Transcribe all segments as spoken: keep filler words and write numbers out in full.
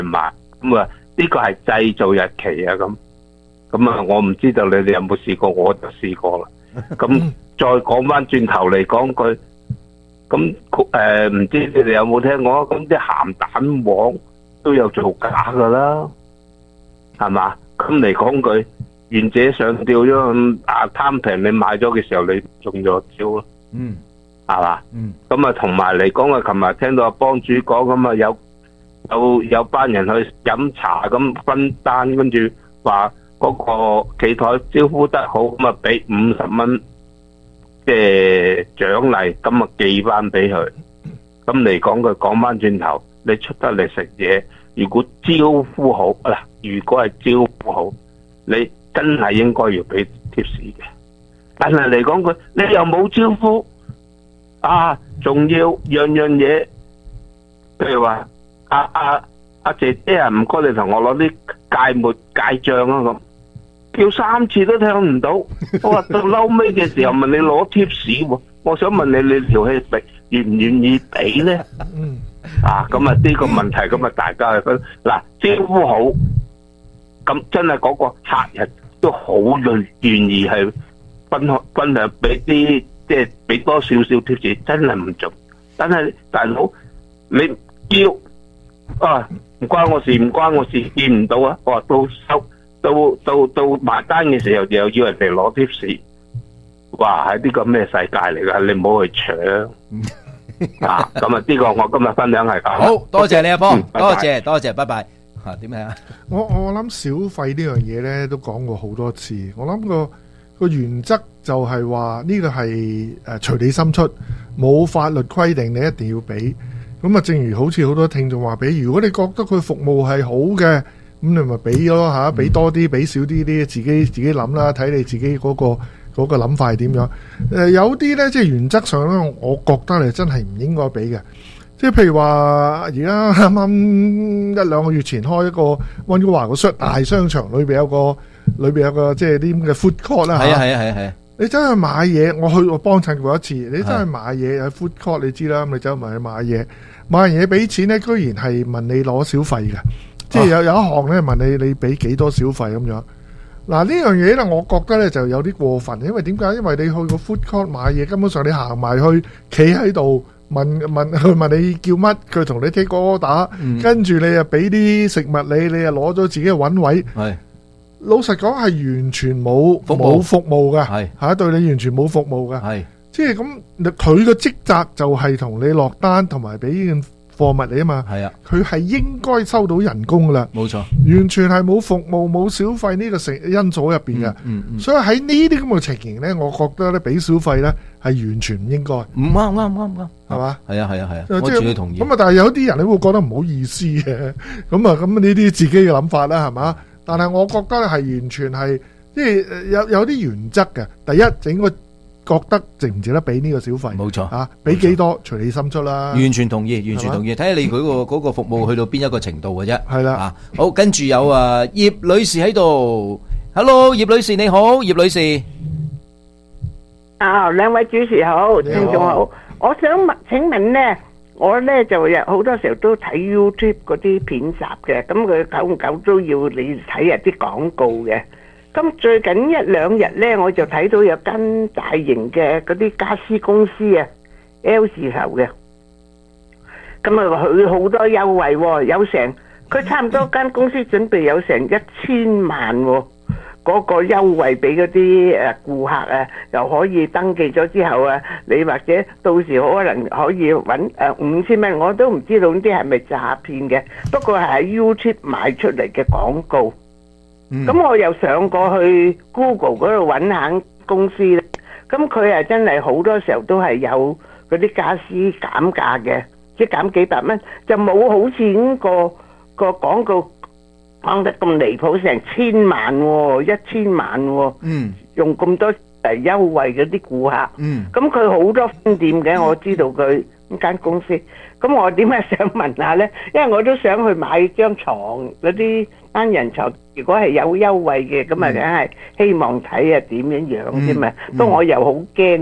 買，咁啊呢個係製造日期啊咁，咁啊我唔知道你哋有冇試過，我就試過啦。咁再講翻轉頭嚟講句，咁誒唔知你哋有冇聽過？咁啲鹹蛋黃都有造假噶啦，係嘛？咁嚟講句，願者上釣咗，啊貪平你買咗嘅時候，你中咗招咯。 嗯， 係嘛？ 嗯， 咁啊，同埋嚟講啊，琴日聽到阿幫主講咁啊，有有有班人去飲茶咁分單，跟住話嗰個企台招呼得好，咁啊俾五十蚊嘅獎勵，咁啊寄翻俾佢。咁嚟講佢講翻轉頭，你出得嚟食嘢，如果招呼好嗱，如果係招呼好，你真係應該要俾貼士嘅。但係嚟講佢，你又冇招呼。啊，仲要樣樣嘢，譬如話阿阿阿姐姐啊，唔該你同我攞啲芥末芥醬啊咁，叫三次都聽唔到。我話到嬲尾嘅時候問你攞貼士喎，我想問你你條氣俾願唔願意俾咧？啊，咁啊呢個問題咁啊大家去分嗱招呼好，咁真係嗰個客人都好願願意係分享分享俾啲。即係俾多少少貼士，真係唔做。但係大佬，你叫啊唔關我事，唔關我事，見唔到啊！我話到收到到到埋單嘅時候，又要人哋攞貼士。哇！係呢個咩世界嚟㗎？你唔好去搶啊！咁啊，呢個我今日分享係咁。 好多謝你阿邦， 嗯拜拜多謝多謝，拜拜。嚇點樣啊？ 我我諗小費呢樣嘢咧都講過好多次，我諗個個原則就係話呢個係誒隨你心出，冇法律規定你一定要俾。咁啊，正如好似好多聽眾話俾，如果你覺得佢服務係好嘅，咁你咪俾咯嚇，俾多啲，俾少啲啲，自己自己諗啦，睇你自己嗰個嗰個諗法係點樣。誒有啲呢，即係原則上咧，我覺得你真係唔應該俾嘅。即係譬如話，而家啱啱一兩個月前開一個温哥華個商大商場，裏邊有個裏邊有個即係啲咁嘅 food court 啦嚇。 係啊係啊係啊係啊！ 你走去買嘢，我去我幫襯過一次。你走去買嘢喺 food court，你知啦。咁你走去買買嘢，買完嘢俾錢咧，居然係問你攞小費嘅，即係有有一項咧問你你俾幾多小費咁樣。嗱呢樣嘢咧，我覺得咧就有啲過分，因為點解？因為你去個 food court 買嘢，根本上你行埋去，企喺度。問問佢問你叫乜，佢同你 take order，跟住你又俾啲食物你，你又攞咗自己嘅揾位。係老實講係完全冇冇服務嘅，係嚇對你完全冇服務嘅。係即係咁，佢嘅職責就係同你落單同埋俾件貨物你啊嘛。係啊，佢係應該收到人工噶啦。冇錯，完全係冇服務冇小費呢個成因素入邊嘅。嗯嗯，所以喺呢啲咁嘅情形咧，我覺得咧俾小費咧係完全唔應該。唔啱啱啱啱。係嘛？係啊係啊係啊！我自己同意。咁啊，但係有啲人你會覺得唔好意思嘅，咁啊，咁呢啲自己嘅諗法啦，係嘛？但係我覺得係完全係，即係有有啲原則嘅。第一，就應該覺得值唔值得俾呢個小費？冇錯啊，俾幾多隨你心出啦。完全同意，完全同意。睇下你佢個嗰個服務去到邊一個程度嘅啫。係啦。啊，好，跟住有啊葉女士喺度。Hello，葉女士你好，葉女士。 啊，兩位主持好，聽眾好。我想問，請問咧，我咧就有好多時候都睇 YouTube 嗰啲片集嘅，咁佢久唔久都要你睇下啲廣告嘅。咁最近一兩日咧，我就睇到有間大型嘅嗰啲家私公司啊 ，L 字頭嘅，咁啊佢好多優惠喎，有成佢差唔多間公司準備有成一千萬喎。嗰個優惠俾嗰啲誒顧客啊，又可以登記咗之後啊，你或者到時可能可以揾誒五千蚊，我都唔知道呢啲係咪詐騙嘅。不過係喺 YouTube 賣出嚟嘅廣告。咁、嗯、我又上過去 Google 嗰度揾下公司咧，咁佢係真係好多時候都係有嗰啲家私減價嘅，即係減幾百蚊，就冇好似呢個個廣告講得咁離譜，成千萬喎、哦，一千萬喎、哦，嗯，用咁多誒優惠嗰啲顧客，嗯，咁佢好多分店嘅，我知道佢呢間公司，咁我點解想問下咧？因為我都想去買張床嗰啲單人床，如果係有優惠嘅，咁啊梗係希望睇下點樣樣啫嘛。不過我又好驚，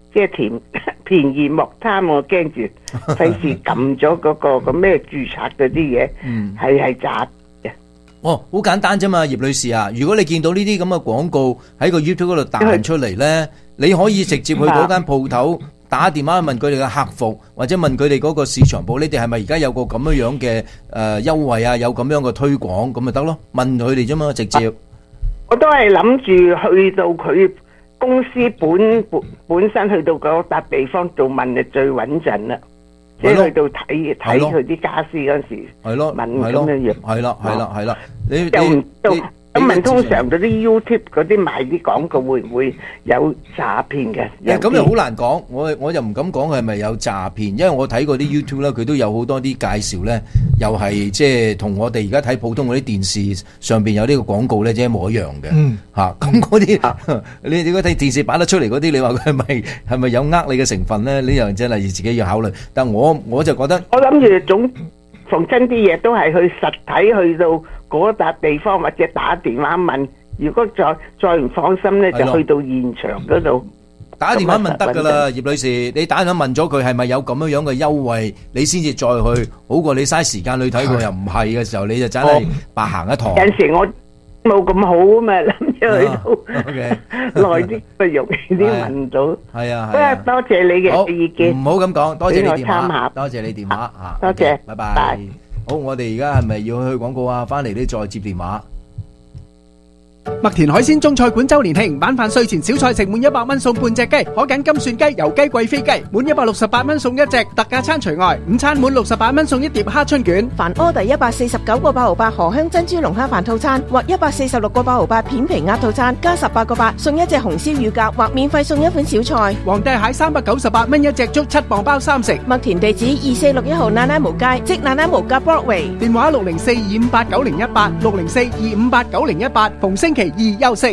即係甜便宜莫貪，我驚住費事撳咗嗰個個咩註冊嗰啲嘢，係係假嘅。 哦，好簡單啫嘛，葉女士啊，如果你見到呢啲咁嘅廣告喺個 YouTube 嗰度彈出嚟咧，你可以直接去嗰間鋪頭打電話問佢哋嘅客服，或者問佢哋嗰個市場部，你哋係咪而家有個咁樣樣嘅誒優惠啊？有咁樣嘅推廣，咁咪得咯？問佢哋啫嘛，直接。 我都係諗住去到佢公司本本本身去到嗰笪地方度問就最穩陣啦，即係去到睇睇佢啲家私嗰時， 係咯， 問咁樣樣， 係啦係啦係啦，你又唔到你咁問通常嗰啲 YouTube 嗰啲賣啲廣告會唔會有詐騙嘅？ 咁又好難講，我我又唔敢講佢係咪有詐騙，因為我睇過啲 YouTube 咧，佢都有好多啲介紹咧，又係即係同我哋而家睇普通嗰啲電視上邊有呢個廣告咧，即係一模一樣嘅。嗯，嚇咁嗰啲，你如果睇電視擺得出嚟嗰啲，你話佢係咪係咪有呃你嘅成分咧？呢樣真係自己要考慮。但我我就覺得， 我諗住總逢真啲嘢都係去實體去到嗰笪地方，或者打電話問。如果再再唔放心咧，就去到現場嗰度打電話問得㗎啦，葉女士，你打電話問咗佢係咪有咁樣樣嘅優惠，你先至再去，好過你嘥時間去睇佢又唔係嘅時候，你就真係白行一趟。 有時我冇咁好啊嘛，諗住去到耐啲，咪容易啲問到。 係啊， 不過多謝你嘅意見， 唔好咁講，多謝你電話， 參考， 多謝你電話嚇， 多謝， 拜拜。好，我哋而家係咪要去廣告啊？翻嚟呢再接電話。 麥田海鮮中菜館周年慶，晚飯睡前小菜食滿一百蚊送半隻雞，可揀金蒜雞、油雞、貴妃雞，滿一百六十八蚊送一隻，特價餐除外。午餐滿六十八蚊送一碟蝦春卷。 凡order一百四十九個八毫八荷香珍珠龍蝦飯套餐，或一百四十六個八毫八片皮鴨套餐，加十八個八送一隻紅燒乳鴿，或免費送一款小菜。 皇帝蟹三百九十八蚊一隻，足七磅包三食。 麥田地址二四六一號奶奶毛街，即奶奶毛街 Broadway。 電話六零四二五八九零一八，六零四二五八九零一八，逢星期二休息。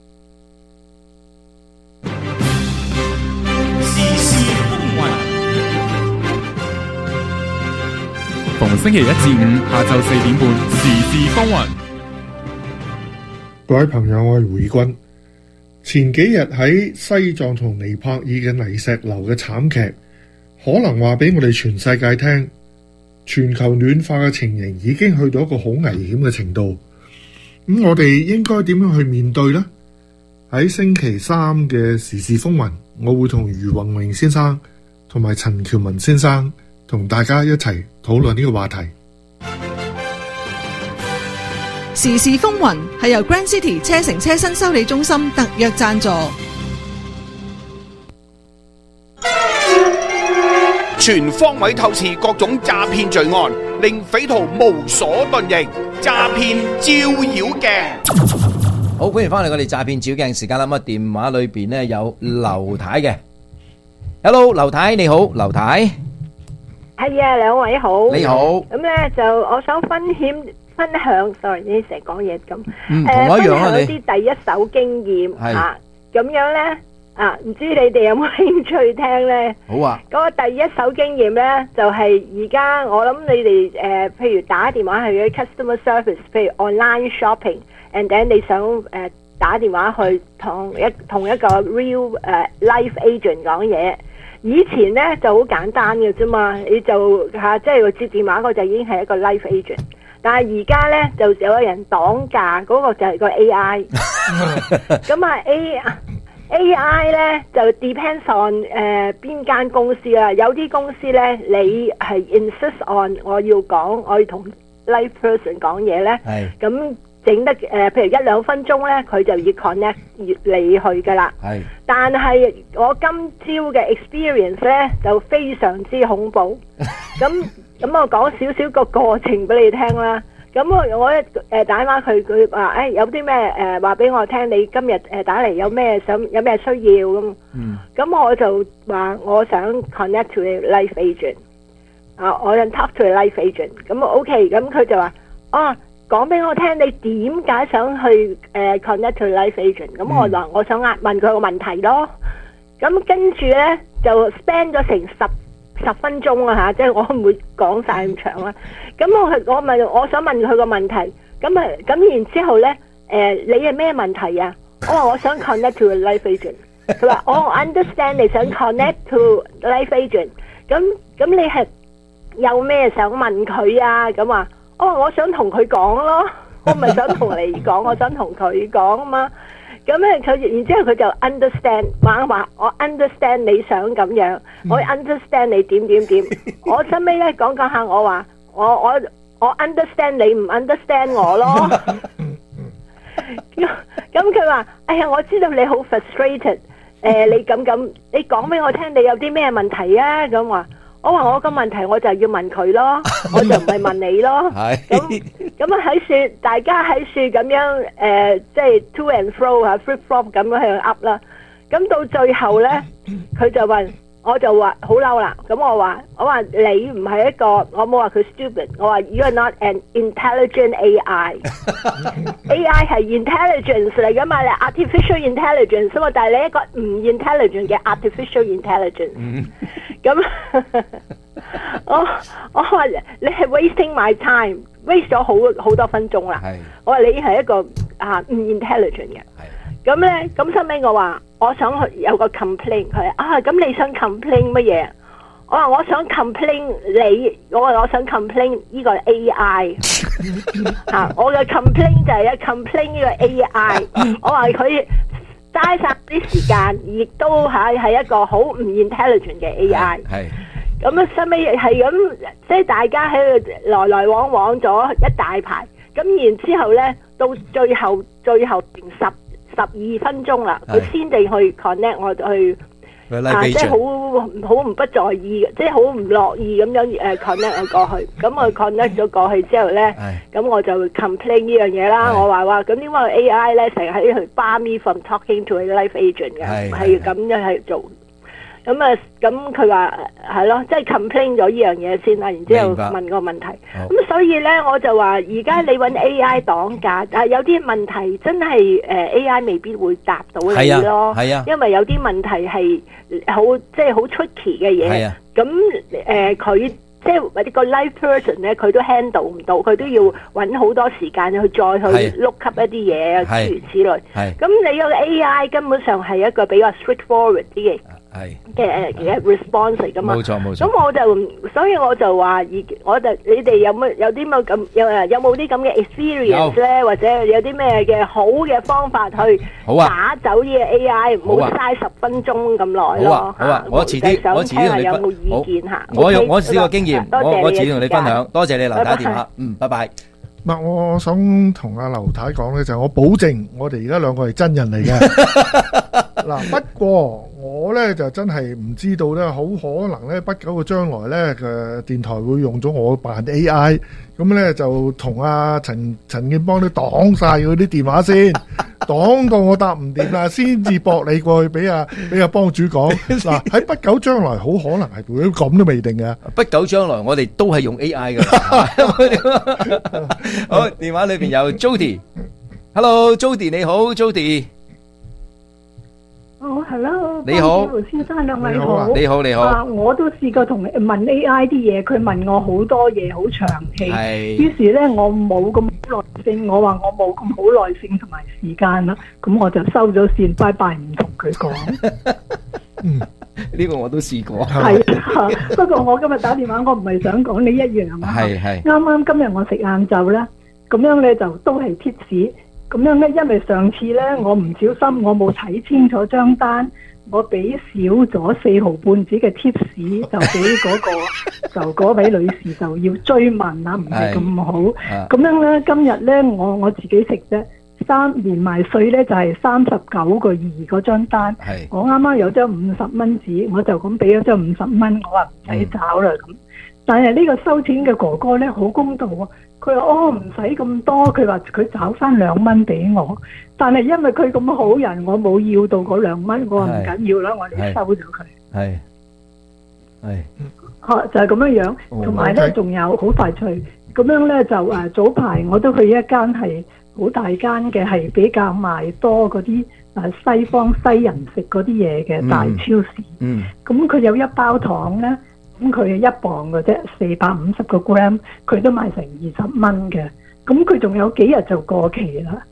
逢星期一至五下晝四點半，時事風雲。 各位朋友，我係胡義君。前幾日喺西藏同尼泊爾嘅泥石流嘅慘劇，可能話俾我哋全世界聽，全球暖化嘅情形已經去到一個好危險嘅程度。咁我哋應該點樣去面對呢？喺星期三嘅時事風雲，我會同余宏榮先生同埋陳喬文先生同大家一齊討論呢個話題。 時事風雲係由 Grand City 車城車身修理中心特約贊助。 全方位透視各種詐騙罪案，令匪徒無所遁形。詐騙照妖鏡。 好，歡迎翻嚟我哋詐騙照鏡時間啦。咁啊，電話裏邊呢有劉太嘅。Hello， 劉太你好，劉太。 係啊，兩位好。 你好。 咁咧就我想分享分享 ，sorry， 你成日講嘢咁。 嗯，同我一樣啊，你。 分享一啲第一手經驗嚇， 咁樣咧啊，唔知你哋有冇興趣聽咧？ 好啊。 嗰個第一手經驗咧，就係而家我諗你哋誒，譬如打電話去嗰啲 customer service，譬如 online shopping。And then 你想誒、呃、打電話去同一同一個 real 誒、uh, life agent 講嘢，以前咧就好簡單嘅啫嘛，你就嚇、啊、即係接電話嗰就已經係一個 life agent，但係而家咧就有人擋價，嗰、那個就係個 A I。咁啊 A A I 咧就 depends on 誒、呃、邊間公司啦，有啲公司咧你係 insist on 我要講，我要同 life person 講嘢咧，咁。整得誒、呃，譬如一兩分鐘咧，佢就要 connect 你去噶啦。係。但係我今朝嘅 experience 咧就非常之恐怖。咁咁我講少少個過程俾你聽啦。咁我我一誒打電話佢，佢話誒有啲咩誒話俾我聽，你今日誒打嚟有咩想有咩需要咁。嗯。咁我就話我想 connect to a life agent。啊，我想 talk to a life agent。咁 OK，咁佢就話啊。講俾我聽，你點解想去誒、uh, connect to life agent？ 咁我話我想問問佢個問題咯。咁跟住咧就 spend 咗成十十分鐘啊嚇，即係我唔會講晒咁長啦。咁我我問我想問佢個問題，咁啊咁然之後咧誒、呃，你係咩問題啊？我話我想 connect to life agent。 佢話我 understand 你想 connect to life agent， 咁咁你係有咩想問佢啊？咁話我話我想同佢講咯，我唔係想同你講，我想同佢講啊嘛。咁咧佢然之後佢就 understand， 話話我 understand 你想咁樣，我 understand 你點點點。我收尾咧講講下，我話我我我 understand 你唔 understand 我咯。咁佢話：哎呀，我知道你好 frustrated， 誒、呃，你咁咁，你講俾我聽，你有啲咩問題啊？咁話，我話我個問題我就要問佢咯，我就唔係問你咯。咁咁啊喺樹，大家喺樹咁樣誒、呃，即係 to and fro 啊 flip flop 咁樣去 up 啦。咁到最後咧，佢就話。我就話好嬲啦，咁我話我話你唔係一個，我冇話佢 stupid， 我話 you are not an intelligent A I，A I 係 intelligence 嚟噶嘛，你 artificial intelligence 嘛，但係你一個唔 intelligent 嘅 artificial intelligence，咁我我話你係 wasting my time，waste 咗好好多分鐘啦，我話你係一個啊唔 intelligent 嘅。咁咧，咁收尾我話我想去有個 complain， 佢啊，咁你想 complain 乜嘢？我話我想 complain 你，我話我想 complain 呢個 A I， 嚇、啊，我嘅 complain 就係一 complain 呢個 A I， 我話佢嘥晒啲時間，亦都係係一個好唔 intelligent 嘅 A I。係。咁啊，收尾係咁，即係大家喺度來來往往咗一大排，咁然之後咧，到最後最後成十。十二分鐘啦，佢先至去 connect 我去，啊，即係好好唔不在意，即係好唔樂意咁樣誒 connect 我過去。咁我 connect 咗過去之後咧，咁我就 complain 呢樣嘢啦。我話話咁點解 A I 咧成日喺度 bar me from talking to a life agent 嘅，係咁樣係做。咁啊，咁佢話係咯，即係 complain 咗呢樣嘢先啦，然之後問個問題。咁所以咧，我就話而家你揾 A I 擋架，啊有啲問題真係誒 A I 未必會答到你咯，係啊，因為有啲問題係好即係好 tricky 嘅嘢。咁誒佢即係或者個 life person 咧，佢都 handle 唔到，佢都要揾好多時間去再去 look up 一啲嘢，諸如此類。咁你個 A I 根本上係一個比較 straightforward 啲嘅。係嘅嘅 response 嚟噶嘛，冇錯冇錯。咁我就所以我就話，而我就你哋有冇有啲乜咁有誒有冇啲咁嘅 experience 咧，或者有啲咩嘅好嘅方法去打走呢個 A I，唔好嘥十分鐘咁耐咯。好啊好啊，我遲啲我遲啲同你分。有冇意見嚇？我有我試過經驗，我我遲啲同你分享。多謝你劉太電話，嗯，拜拜。 唔係，我想同阿劉太講咧，就係我保證，我哋而家兩個係真人嚟嘅。嗱，不過我咧就真係唔知道咧，好可能咧不久嘅將來咧嘅電台會用咗我扮 A I， 咁咧就同阿陳陳建邦都擋晒佢啲電話先，擋到我答唔掂啦，先至駁你過去俾阿俾阿幫主講。嗱，喺不久將來好可能係會咁都未定嘅。 不久將來我哋都係用 A I 嘅。好，電話裏邊有 Jody，Hello Jody 你好 Jody。 哦 ，hello， 你好， 黃先生兩位好， 你好你好。 啊，我都試過同問 A I 啲嘢，佢問我好多嘢，好長氣。係。於是咧，我冇咁耐性，我話我冇咁好耐性同埋時間啦，咁我就收咗線，拜拜，唔同佢講。 嗯，呢個我都試過。 係，不過我今日打電話，我唔係想講你一樣啊。係係。啱啱今日我食晏晝咧，咁樣咧就都係貼士。咁樣咧，因為上次咧我唔小心，我冇睇清楚張單，我俾少咗四毫半紙嘅 tips， 就俾嗰、嗰個就嗰位女士就要追問啦，唔係咁好。咁樣咧，今日咧我我自己食啫，三連埋稅咧就係三十九個二嗰張單。我啱啱有張五十蚊紙，我就咁俾咗張五十蚊，我話唔使找啦咁。但係呢個收錢嘅哥哥咧好公道喎。佢話：哦，唔使咁多，佢話佢找翻兩蚊俾我，但係因為佢咁好人，我冇要到嗰兩蚊，我話唔緊要啦，我哋收咗佢。係係，嚇就係咁樣樣，同埋咧仲有好快脆，咁樣咧就誒早排我都去一間係好大間嘅，係比較賣多嗰啲誒西方西人食嗰啲嘢嘅大超市。嗯，咁佢有一包糖咧。咁佢係一磅嘅啫，四百五十個 gram， 佢都賣成二十蚊嘅。咁佢仲有幾日就過期啦。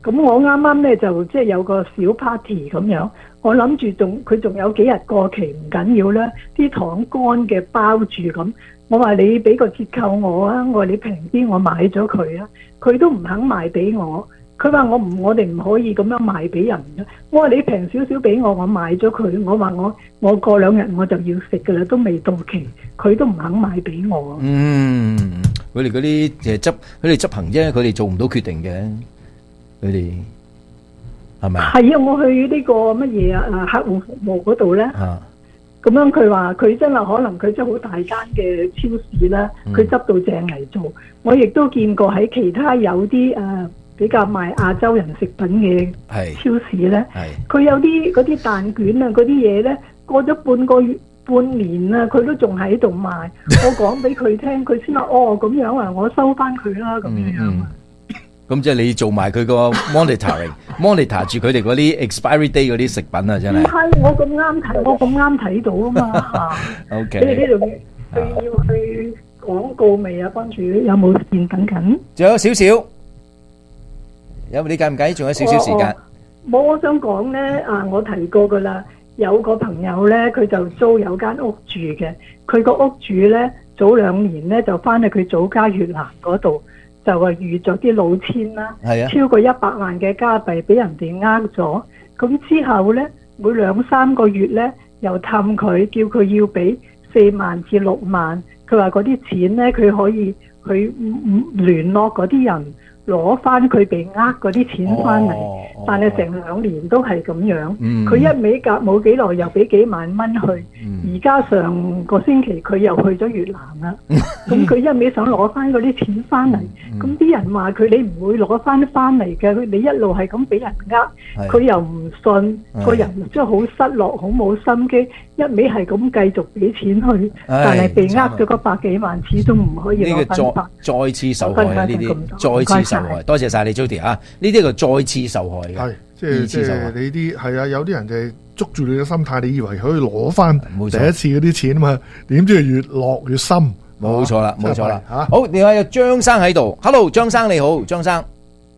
咁我啱啱咧就即係有個小 party 咁樣，我諗住仲佢仲有幾日過期唔緊要啦，啲糖乾嘅包住咁。我話你俾個折扣我啊，我話你平啲，我買咗佢啊，佢都唔肯賣俾我。佢話我唔，我哋唔可以咁樣賣俾人嘅。我話你平少少俾我，我買咗佢。我話我我過兩日我就要食噶啦，都未到期，佢都唔肯賣俾我。 嗯，佢哋嗰啲誒執，佢哋執行啫，佢哋做唔到決定嘅，佢哋係咪啊？ 係啊，我去呢個乜嘢啊？客戶服務嗰度咧。 啊。 咁樣佢話佢真係可能佢真係好大間嘅超市啦，佢執到正嚟做。我亦都見過喺其他有啲誒、呃、比較賣亞洲人食品嘅超市咧，佢有啲嗰啲蛋卷啊嗰啲嘢咧，過咗半個月半年啦，佢都仲喺度賣。我講俾佢聽，佢先話哦咁樣啊，我收翻佢啦咁樣樣啊。 咁即係你做埋佢個 monitoring，monitor 住佢哋嗰啲 expiry day 嗰啲食品啊，真係。唔係我咁啱睇，我咁啱睇到啊嘛。OK。你哋呢度佢要去廣告未啊？關注有冇線等緊？ 仲有少少，有你計唔計？仲有少少時間。 冇，我想講咧啊！我提過噶啦，有個朋友咧，佢就租有間屋住嘅。佢個屋主咧，早兩年咧就翻去佢祖家越南嗰度。就話遇咗啲老千啦，超過一百萬嘅加幣俾人哋呃咗，咁之後呢，每兩三個月呢，又氹佢，叫佢要俾四萬至六萬，佢話嗰啲錢呢，佢可以去聯絡嗰啲人攞翻佢被呃嗰啲錢翻嚟，哦哦、但係成兩年都係咁樣，佢、嗯、一味隔冇幾耐又俾幾萬蚊去，而家、嗯、上個星期佢又去咗越南啦，咁佢、嗯、一味想攞翻嗰啲錢翻嚟，咁啲、嗯、人話佢你唔會攞翻翻嚟嘅，你一路係咁俾人呃，佢是又唔信，個是人真係好失落，好冇心機，一味係咁繼續俾錢去，哎、但係被呃咗嗰百幾萬，始終唔可以攞翻翻， 再次受害呢啲，再次受害，多謝晒你 Judy 啊！呢啲叫再次受害嘅， 係即係即係你啲係啊！有啲人就係捉住你嘅心態，你以為可以攞翻第一次嗰啲錢啊嘛？點知係越落越深。 冇錯啦，冇錯啦。吓，好，另外有張生喺度 ，Hello， 張生你好，張生。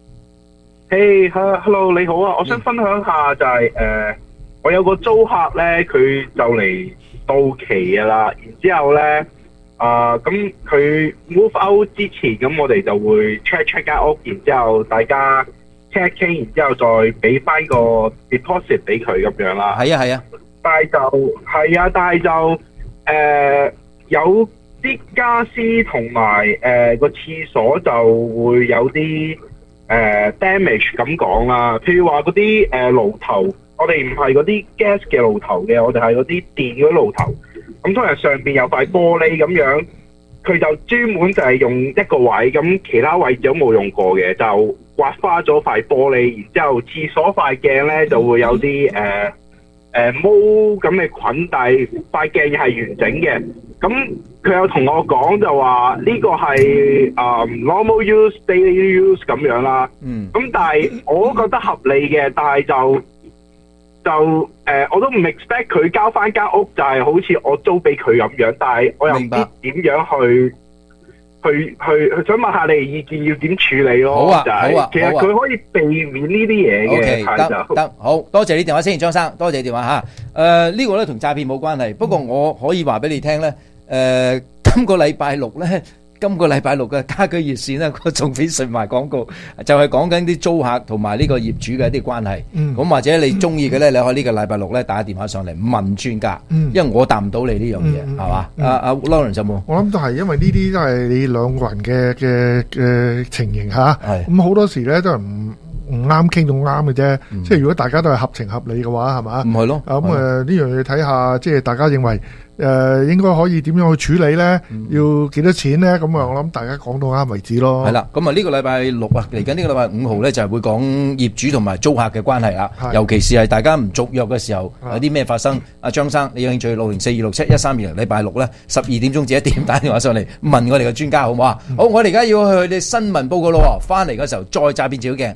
Hey， hello， 你好啊！我想分享下就係、是、誒、呃，我有個租客咧，佢就嚟到期噶啦，然之後咧。啊，咁佢 move out 之前，咁我哋就會 check check 間屋，然之後大家傾一傾，然之後再俾翻個 deposit 俾佢咁樣啦。 係啊係啊， 但係就係啊，但係就誒、呃、有啲家私同埋誒個廁所就會有啲誒、呃、damage 咁講啦。譬如話嗰啲誒爐頭，我哋唔係嗰啲 gas 嘅爐頭嘅，我哋係嗰啲電嗰啲爐頭。咁通常上邊有塊玻璃咁樣，佢就專門就係用一個位，咁其他位置都冇用過嘅，就刮花咗塊玻璃，然之後廁所塊鏡咧就會有啲誒誒毛咁嘅菌，但係塊鏡係完整嘅。咁佢有同我講就話呢個係誒、um, normal use daily use 咁樣啦。嗯。咁但係我都覺得合理嘅，但係就。就誒、呃，我都唔 expect 佢交翻間屋，就係、是、好似我租俾佢咁樣，但係我又唔知點樣去去去去，想問下你哋意見要點處理咯？ 好啊， 就係、 好啊， 其實佢可以避免呢啲嘢嘅。 得得，好多謝你電話先，張生，多謝你電話嚇。誒、呃，這個、呢個咧同詐騙冇關係，不過我可以話俾你聽咧。誒、呃，今個禮拜六咧。今個禮拜六嘅家居熱線咧，個重點順埋廣告，就係講緊啲租客同埋呢個業主嘅一啲關係。咁、嗯、或者你中意嘅咧，你可以呢個禮拜六咧打電話上嚟問專家，嗯、因為我答唔到你呢樣嘢，係嘛？阿阿 Lawrence 有冇？ 我諗都係，因為呢啲都係你兩個人嘅嘅嘅情形嚇。咁好多時咧都係唔唔啱傾到啱嘅啫。嗯、即係如果大家都係合情合理嘅話，係嘛？唔係咯。咁誒呢樣嘢睇下，即係大家認為。誒、呃、應該可以點樣去處理咧？嗯、要幾多錢咧？咁啊，我諗大家講到啱為止咯。係啦， 咁啊呢個禮拜六啊，嚟緊呢個禮拜五號咧，就係、是、會講業主同埋租客嘅關係啦。的尤其是係大家唔續約嘅時候，的有啲咩發生？阿、嗯、張生，你有興趣六零四二六七一三二零，禮拜六咧十二點鐘至一點打電話上嚟問我哋嘅專家好唔好啊？嗯、好，我哋而家要去啲新聞報告咯。翻嚟嘅時候再詐騙照鏡。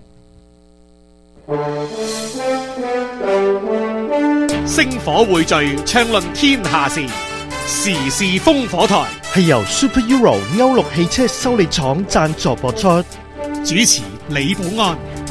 星火匯聚，暢論天下事，時事烽火台係由 Super Euro 歐陸汽車修理廠贊助播出， 主持李寶安。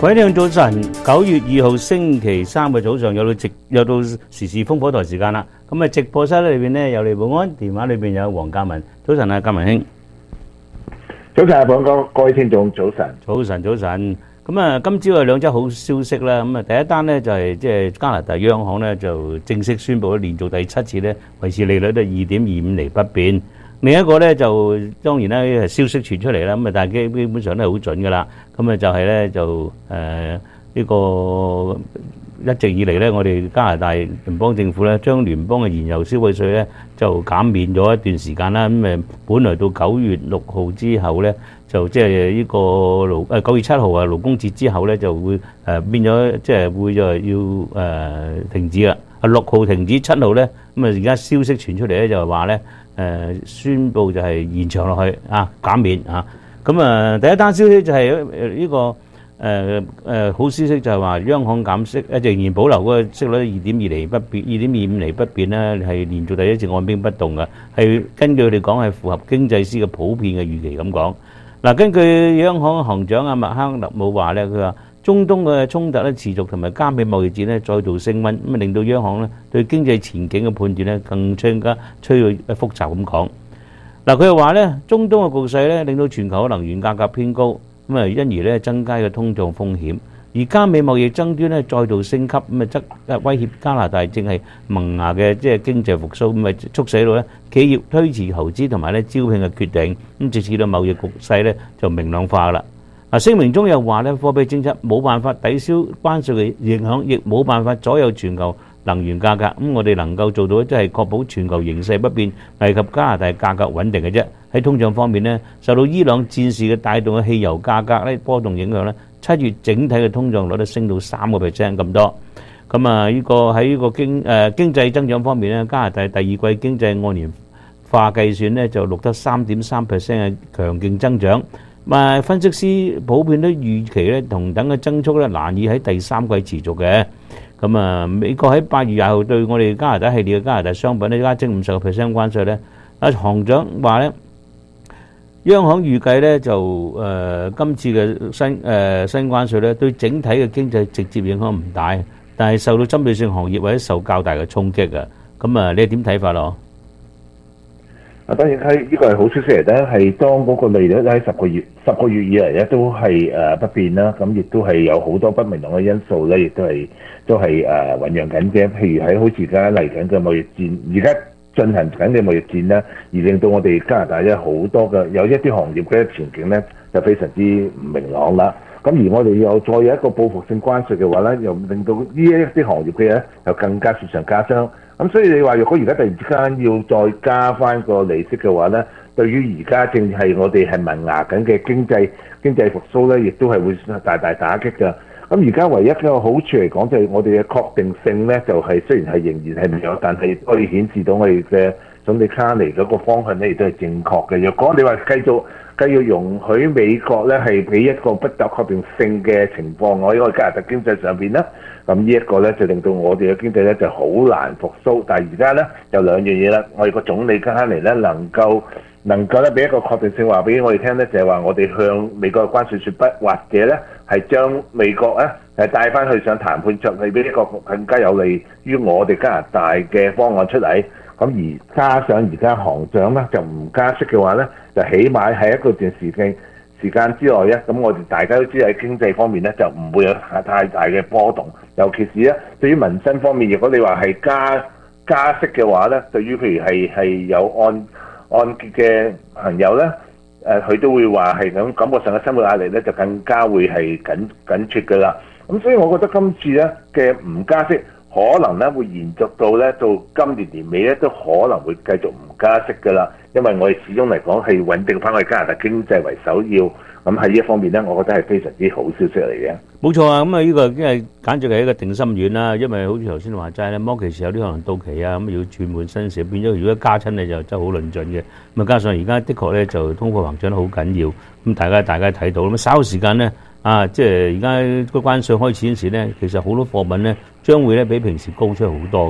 各位聽眾早晨，九月二號星期三嘅早上又到直又到時事風火台時間啦。咁啊，直播室裏邊咧有李寶安，電話裏邊有黃嘉文。早晨啊，嘉文兄。 早晨啊，寶安哥，各位聽眾早晨。 早晨，早晨。咁啊，今朝有兩則好消息啦。咁啊，第一單咧就係即係加拿大央行咧就正式宣布咗連續第七次咧維持利率都係二點二五厘不變。另一個咧就當然咧係消息傳出嚟啦，咁啊但係基基本上都係好準噶啦。咁啊就係咧就誒呢個一直以嚟咧，我哋加拿大聯邦政府咧將聯邦嘅燃油消費稅咧就減免咗一段時間啦。咁誒本來到九月六號之後咧，就即係呢個勞誒九月七號啊勞工節之後咧就會誒變咗即係會就係要誒停止啦。啊六號停止，七號咧咁啊而家消息傳出嚟咧就係話咧。誒、呃、宣布就係延長落去啊，減免啊！咁啊，第一單消息就係誒呢個誒誒、呃呃、好消息就係話央行減息，誒仍然保留嗰個息率二點二厘不變，二點二五厘不變咧，係連續第一次按兵不動嘅，係根據佢哋講係符合經濟師嘅普遍嘅預期咁講。嗱、啊，根據央行行長阿麥克勒姆話咧，佢話中東嘅衝突咧持續同埋加美貿易戰咧再度升溫，咁啊令到央行咧對經濟前景嘅判斷咧更更加趨於複雜咁講。嗱，佢又話咧，中東嘅局勢咧令到全球嘅能源價格偏高，咁啊因而咧增加嘅通脹風險。而加美貿易爭端咧再度升級，咁啊則威脅加拿大正係萌芽嘅即係經濟復甦，咁啊促使到咧企業推遲投資同埋咧招聘嘅決定，咁直至到貿易局勢咧就明朗化啦。嗱，聲明中又話咧，貨幣政策冇辦法抵消關稅嘅影響，亦冇辦法左右全球能源價格。咁我哋能夠做到即係確保全球形勢不變，危及加拿大價格穩定嘅啫。喺通脹方面咧，受到伊朗戰事嘅帶動嘅汽油價格咧波動影響咧，七月整體嘅通脹率都升到三個 percent 咁多。咁啊，呢個喺呢個經誒經濟增長方面咧，加拿大第二季經濟按年化計算咧就錄得三點三 percent 嘅強勁增長。咁分析師普遍都預期咧，同等嘅增速咧難以喺第三季持續嘅。咁啊，美國喺八月廿號對我哋加拿大系列嘅加拿大商品咧加徵五十個 percent 關稅咧。啊，行長話咧，央行預計咧就誒、呃、今次嘅新誒、呃、新關稅咧對整體嘅經濟直接影響唔大，但係受到針對性行業或者受較大嘅衝擊啊。咁啊，你點睇法咯？ 啊，當然係呢個係好消息嚟咧，係當嗰個利率喺十個月十個月以嚟咧都係誒不變啦，咁亦都係有好多不明朗嘅因素咧，亦都係都係誒醖釀緊嘅。譬如喺好似而家嚟緊嘅貿易戰，而家進行緊嘅貿易戰咧，而令到我哋加拿大咧好多嘅有一啲行業嘅前景咧就非常之唔明朗啦。咁而我哋又再有一個報復性關稅嘅話咧，又令到呢一啲行業嘅咧又更加雪上加霜。咁所以你話，如果而家突然之間要再加翻個利息嘅話咧，對於而家正係我哋係萌芽緊嘅經濟經濟復甦咧，亦都係會大大打擊㗎。咁而家唯一嘅好處嚟講，就係我哋嘅確定性咧，就係、是、雖然係仍然係未有，但係可以顯示到我哋嘅總理卡尼嗰個方向咧，亦都係正確嘅。若果你話繼續繼續容許美國咧係俾一個不得確定性嘅情況，我喺個加拿大經濟上邊咧，咁呢一個咧就令到我哋嘅經濟咧就好難復甦。但係而家咧有兩樣嘢啦，我哋個總理卡尼咧能夠能夠咧俾一個確定性話俾我哋聽咧，就係話我哋向美國嘅關稅説不，或者咧係將美國咧係帶翻去上談判桌，係俾一個更加有利於我哋加拿大嘅方案出嚟。咁而加上而家行長咧就唔加息嘅話咧，就起碼喺一個段時間時間之內咧，咁我哋大家都知喺經濟方面咧就唔會有太大嘅波動。尤其是咧對於民生方面，如果你話係加加息嘅話咧，對於譬如係係有按按揭嘅朋友咧，誒、呃、佢都會話係咁感覺上嘅生活壓力咧就更加會係緊緊缺㗎啦。咁所以我覺得今次咧嘅唔加息，可能咧會延續到咧到今年年尾咧都可能會繼續唔加息㗎啦，因為我哋始終嚟講係穩定翻我哋加拿大經濟為首要，咁喺呢一方面咧，我覺得係非常之好消息嚟嘅。 冇錯啊，咁啊呢個即係簡直係一個定心丸啦，因為好似頭先話齋咧，摩期時有啲可能到期啊，咁要轉換新時，變咗如果加親你就真係好論盡嘅。咁啊加上而家的確咧就通貨膨脹得好緊要，咁大家大家睇到咁稍後時間咧。啊，即係而家個關稅開始嗰時咧，其實好多貨品咧將會咧比平時高出好多噶。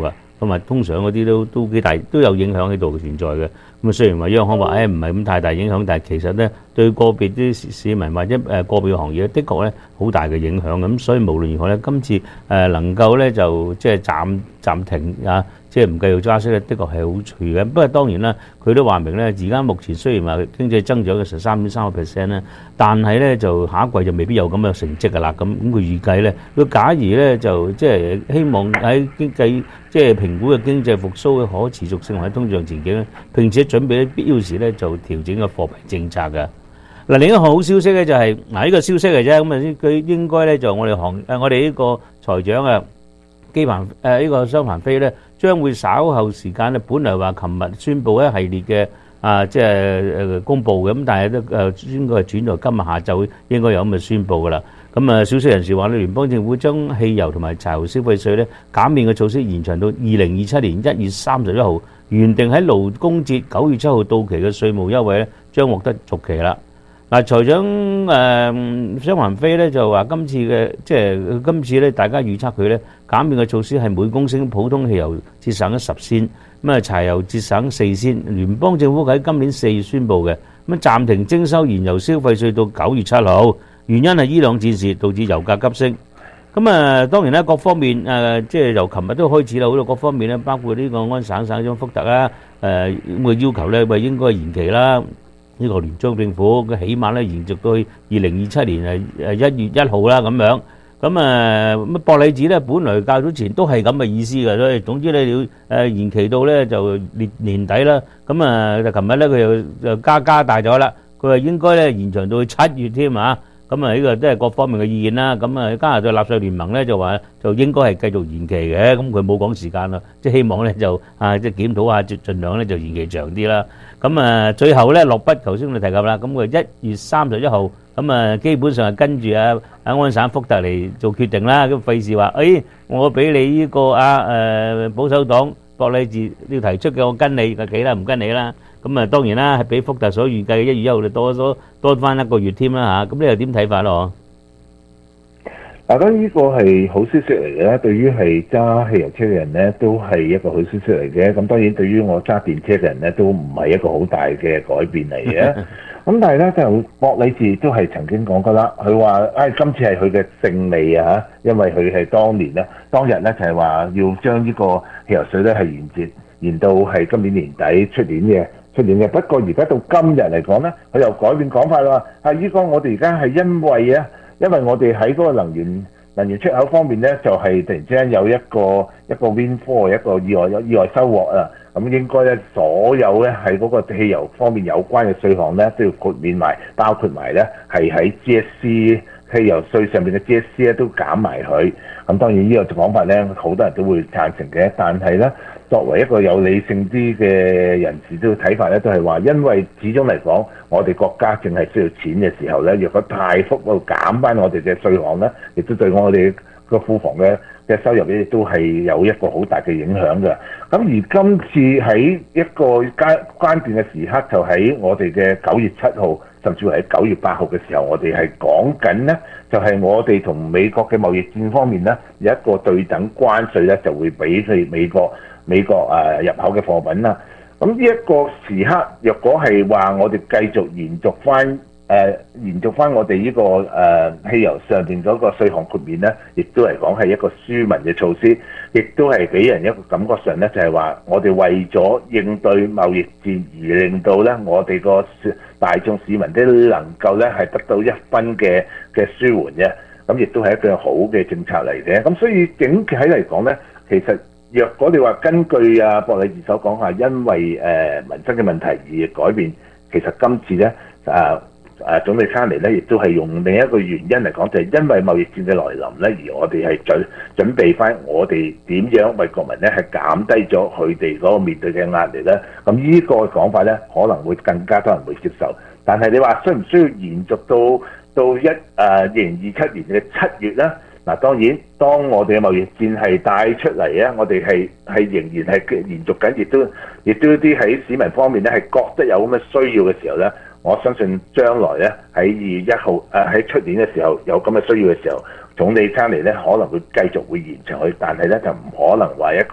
咁啊通常嗰啲都都幾大都有影響喺度存在嘅。咁啊雖然話央行話誒唔係咁太大影響，但係其實咧對個別啲市民或者誒個別行業的確咧好大嘅影響。咁所以無論如何咧，今次誒能夠咧就即係暫暫停啊，即係唔繼續加息咧，的確係好處嘅。不過當然啦，佢都話明咧，而家目前雖然話經濟增長嘅十三點三個 percent 咧，但係咧就下一季就未必有咁嘅成績㗎啦。咁咁佢預計咧，佢假如咧就即係希望喺經濟即係評估嘅經濟復甦嘅可持續性或者通脹前景咧，並且準備喺必要時咧就調整個貨幣政策嘅。嗱，另一項好消息咧就係嗱呢個消息嚟啫，咁啊佢應該咧就我哋行誒我哋呢個財長啊基彭誒呢個商彭飛咧將會稍後時間咧，本來話琴日宣佈一系列嘅啊即係誒公佈嘅，咁但係都誒應該係轉到今日下晝應該有咁嘅宣佈㗎啦。咁啊，消息人士話咧，聯邦政府將汽油同埋柴油消費稅咧減免嘅措施延長到二零二七年一月三十一號，原定喺勞工節九月七號到期嘅稅務優惠咧，將獲得續期啦。嗱，財長誒商彭飛咧就話今次嘅即係今次咧，大家預測佢咧減免嘅措施係每公升普通汽油節省咗十仙，咁啊柴油節省四仙。聯邦政府喺今年四月宣布嘅，咁暫停徵收燃油消費稅到九月七號。原因係伊朗戰事導致油價急升，咁啊當然啦，各方面誒即係由琴日都開始啦，好多各方面咧，包括呢個安省省長福特啦，誒咁嘅要求咧，咪應該延期啦。呢個聯邦政府佢起碼咧延續到二零二七年誒誒一月一號啦咁樣。咁啊乜博禮治咧，本來較早前都係咁嘅意思嘅，所以總之咧要誒延期到咧就年年底啦。咁啊，琴日咧佢又又加加大咗啦，佢話應該咧延長到七月添啊。咁啊，呢個都係各方面嘅意見啦。咁啊，加拿大納稅聯盟咧就話就應該係繼續延期嘅。咁佢冇講時間啦，即係希望咧就啊，即係檢討下，盡量咧就延期長啲啦。咁啊，最後咧落筆，頭先我哋提及啦。咁佢一月三十一號，咁啊基本上係跟住啊啊安省福特嚟做決定啦。咁費事話，誒我俾你呢個啊誒保守黨博禮治要提出嘅，我跟你就幾啦，唔跟你啦。咁啊，當然啦，係比福特所預計嘅一月一號就多咗多翻一個月添啦嚇。咁你又點睇法咯？ 嗱，當然呢個係好消息嚟嘅，對於係揸汽油車嘅人咧，都係一個好消息嚟嘅。咁當然對於我揸電車嘅人咧，都唔係一個好大嘅改變嚟嘅。咁但係咧，就博禮治都係曾經講過啦，佢話：誒、哎、今次係佢嘅勝利啊！因為佢係當年咧，當日咧就係話要將呢個汽油稅咧係延節延到係今年年底出年嘅。出年嘅，不過而家到今日嚟講咧，佢又改變講法啦。啊，依個我哋而家係因為啊，因為我哋喺嗰個能源能源出口方面咧，就係、是、突然之間有一個一個 windfall 一個意外有意外收穫啊。咁應該咧，所有咧喺嗰個汽油方面有關嘅稅項咧，都要豁免埋，包括埋咧係喺 G S C 汽油稅上面嘅 G S C 咧都減埋佢。咁當然呢個講法咧，好多人都會贊成嘅，但係咧，作為一個有理性啲嘅人士，都睇法咧，都係話，因為始終嚟講，我哋國家淨係需要錢嘅時候咧，若果大幅度減翻我哋嘅稅項咧，亦都對我哋個庫房嘅嘅收入咧，都係有一個好大嘅影響嘅。咁而今次喺一個關關鍵嘅時刻，就喺我哋嘅九月七號，甚至乎喺九月八號嘅時候，我哋係講緊咧，就係、是、我哋同美國嘅貿易戰方面咧，有一個對等關稅咧，就會俾佢美國美國誒、呃、入口嘅貨品啦。咁呢一個時刻，若果係話我哋繼續延續翻誒、呃、延續翻我哋呢、這個誒、呃、汽油上邊嗰個稅項豁免咧，亦都嚟講係一個舒民嘅措施，亦都係俾人一個感覺上咧，就係話我哋為咗應對貿易戰而令到咧我哋個大眾市民都能夠咧係得到一分嘅嘅舒緩嘅，咁亦都係一個好嘅政策嚟嘅。咁所以整體嚟講咧，其實若果你話根據啊博禮治所講下，因為誒、呃、民生嘅問題而改變，其實今次咧啊啊總理卡尼咧亦都係用另一個原因嚟講，就係、是、因為貿易戰嘅來臨咧，而我哋係準準備翻我哋點樣為國民咧係減低咗佢哋嗰個面對嘅壓力咧。咁呢個講法咧可能會更加多人會接受。但係你話需唔需要延續到到一誒二零二七年嘅七月咧？嗱，當然當我哋嘅貿易戰係帶出嚟咧，我哋係係仍然係延續緊，亦都亦都啲喺市民方面咧係覺得有咁嘅需要嘅時候咧，我相信將來咧喺二月一號誒喺出年嘅時候有咁嘅需要嘅時候，總理卡尼咧可能會繼續會延長佢，但係咧就唔可能話一個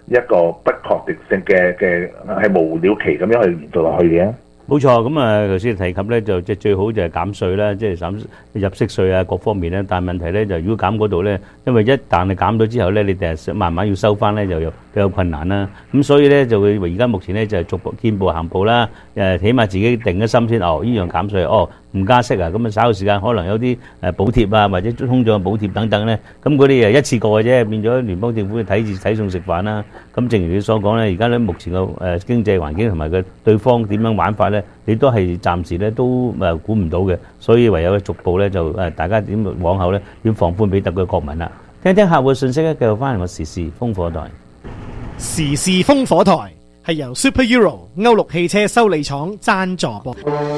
一個不確定性嘅嘅係無了期咁樣去延續落去嘅。 冇錯，咁啊頭先提及咧就即係最好就係減稅啦，即係減入息稅啊各方面咧。但係問題咧就如果減嗰度咧，因為一旦係減咗之後咧，你第日慢慢要收翻咧，就有比較困難啦。咁所以咧就會而家目前咧就係逐步見步行步啦。誒，起碼自己定咗心先，哦，依樣減稅，哦唔加息啊，咁啊稍後時間可能有啲誒補貼啊，或者通脹補貼等等咧，咁嗰啲誒一次過嘅啫，變咗聯邦政府睇住睇餸食飯啦。咁正如你所講咧，而家咧目前個誒經濟環境同埋個對方點樣玩法咧，你都係暫時咧都誒估唔到嘅，所以唯有逐步咧就誒大家點往後咧點放寬俾特區國民啦。聽聽客戶信息咧，繼續翻嚟我時事風火台。 時事風火台係由 Super Euro 歐陸汽車修理廠贊助播。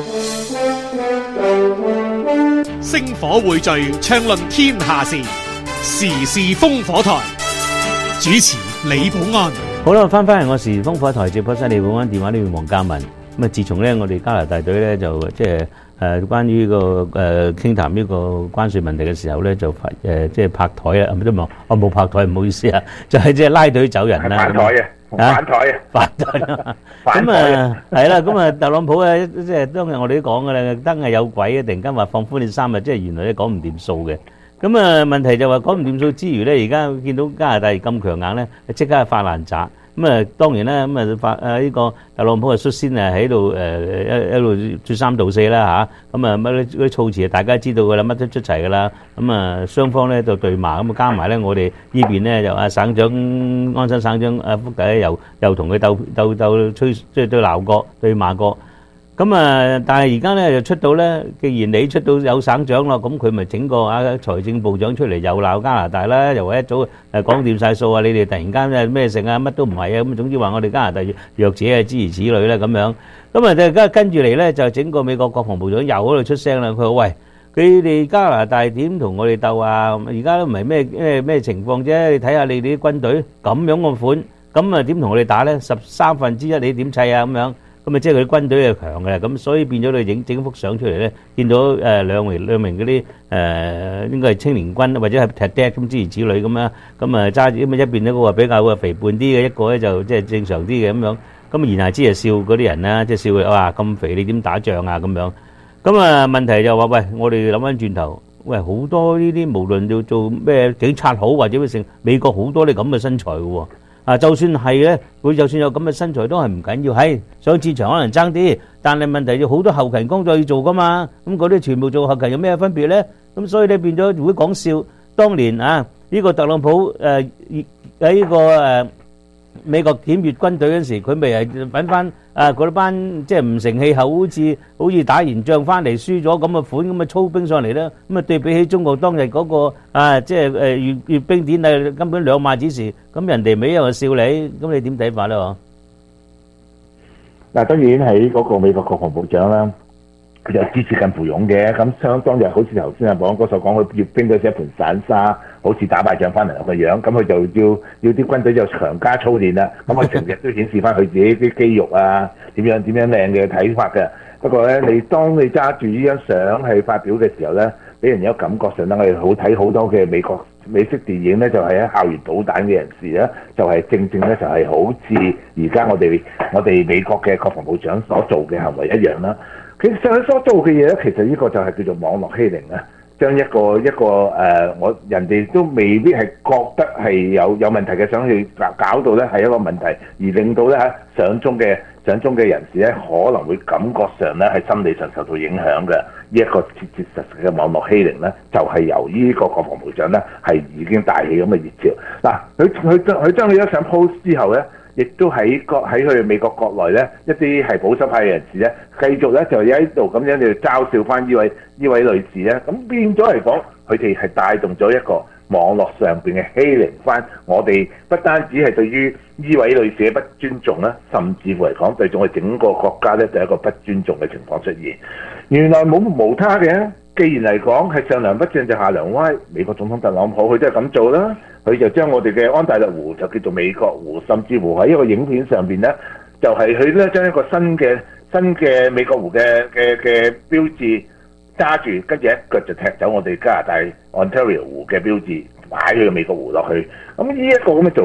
星火匯聚，暢論天下事。時事風火台主持李寶安。 好啦，翻返嚟我時事風火台直播室，李寶安電話呢邊黃嘉文。咁啊，自從咧我哋加拿大隊咧就即係誒關於個誒傾談呢個關稅問題嘅時候咧，就發誒即係拍台啊，唔都冇，我冇拍台，唔好意思啊，就係即係拉隊走人啦。 反台嘅，反台嘅， 反台啊！咁啊係啦，咁啊特朗普啊，即係當日我哋都講㗎啦，真係有鬼啊！突然間話放寬你三日，即係原來咧講唔掂數嘅。咁啊問題就話講唔掂數之餘咧，而家見到加拿大咁強硬咧，即刻發爛渣。咁啊，當然啦，咁啊發啊呢個特朗普啊率先啊喺度誒一一路説三道四啦嚇，咁啊乜啲嗰啲措辭啊大家知道㗎啦，乜都出齊㗎啦，咁啊雙方咧就對罵，咁啊加埋咧我哋呢邊咧就啊省長安新省長啊福特咧又又同佢鬥鬥鬥吹，即係都鬧過對罵過。咁啊！但係而家咧就出到咧，既然你出到有省長咯，咁佢咪整個啊財政部長出嚟又鬧加拿大啦，又話一早誒講掂曬數啊！你哋突然間咧咩成啊，乜都唔係啊！咁總之話我哋加拿大弱者啊，諸如此類啦咁樣。咁啊，而家跟住嚟咧就整個美國國防部長又喺度出聲啦。佢話：喂，佢哋加拿大點同我哋鬥啊？而家都唔係咩咩咩情況啫？你睇下你哋啲軍隊咁樣個款，咁啊點同我哋打咧？十三分之一你點砌啊？咁樣。咁啊，即係佢啲軍隊係強嘅，咁所以變咗你整整幅相出嚟咧，見到誒兩名兩名嗰啲誒應該係青年軍或者係踢爹咁諸如此類咁啦，咁啊揸住咁啊一邊咧嗰個比較肥胖啲嘅，一個咧就即係正常啲嘅咁樣，咁啊言下之係笑嗰啲人啦，即係笑佢哇咁肥你點打仗啊咁樣，咁啊問題就話喂，我哋諗翻轉頭，喂好多呢啲無論要做咩警察好或者咩成，美國好多啲咁嘅身材嘅喎。啊，就算係咧，佢就算有咁嘅身材都係唔緊要，係上戰場可能爭啲，但係問題要好多後勤工作要做噶嘛，咁嗰啲全部做後勤有咩分別咧？咁所以咧變咗會講笑，當年啊呢個特朗普誒喺呢個誒美國檢閱軍隊嗰陣時，佢咪係揾翻啊嗰班即係唔成氣候，好似好似打完仗翻嚟輸咗咁嘅款咁嘅操兵上嚟咧，咁啊對比起中國當日嗰個啊即係誒閱閱兵典禮根本兩碼子事，咁人哋咪一樣笑你，咁你點睇法咧？嗬？ 嗱，當然喺嗰個美國國防部長啦，佢就支持近乎勇嘅，咁相當日好似頭先阿保安哥所講，佢閱兵嗰時一盤散沙，好似打敗仗翻嚟咁嘅樣，咁佢就要要啲軍隊就強加操練啦，咁佢成日都顯示翻佢自己啲肌肉啊，點樣點樣靚嘅睇法嘅。不過咧，你當你揸住呢張相去發表嘅時候咧，俾人有感覺上咧，我哋好睇好多嘅美國美式電影咧，就係喺校園搗蛋嘅人士咧，就係正正咧就係好似而家我哋我哋美國嘅國防部長所做嘅行為一樣啦。其實佢所做嘅嘢咧，其實呢個就係叫做網絡欺凌啊！將一個一個誒、呃，我人哋都未必係覺得係有有問題嘅，想去搞搞到咧係一個問題，而令到咧喺相中嘅相中嘅人士咧可能會感覺上咧係心理上受到影響嘅。呢一個切切實實嘅網絡欺凌咧，就係、是、由呢個國防部長咧係已經帶起咁嘅熱潮。嗱，佢佢將佢將佢一上 post 之後咧，亦都喺國喺佢哋美國國內咧，一啲係保守派嘅人士咧，繼續咧就喺度咁樣去嘲笑翻呢位呢位女士咧，咁變咗嚟講，佢哋係帶動咗一個網絡上邊嘅欺凌翻我哋，不單止係對於呢位女士嘅不尊重啦，甚至乎嚟講對咗我哋整個國家咧，就係一個不尊重嘅情況出現。原來冇無他嘅，既然嚟講係上梁不正就下梁歪，美國總統特朗普佢都係咁做啦，佢就將我哋嘅安大略湖就叫做美國湖，甚至乎喺一個影片上邊咧，就係佢咧將一個新嘅新嘅美國湖嘅嘅嘅標誌揸住，跟住一腳就踢走我哋加拿大 Ontario 湖嘅標誌，擺佢個美國湖落去。咁呢一個咁嘅做法，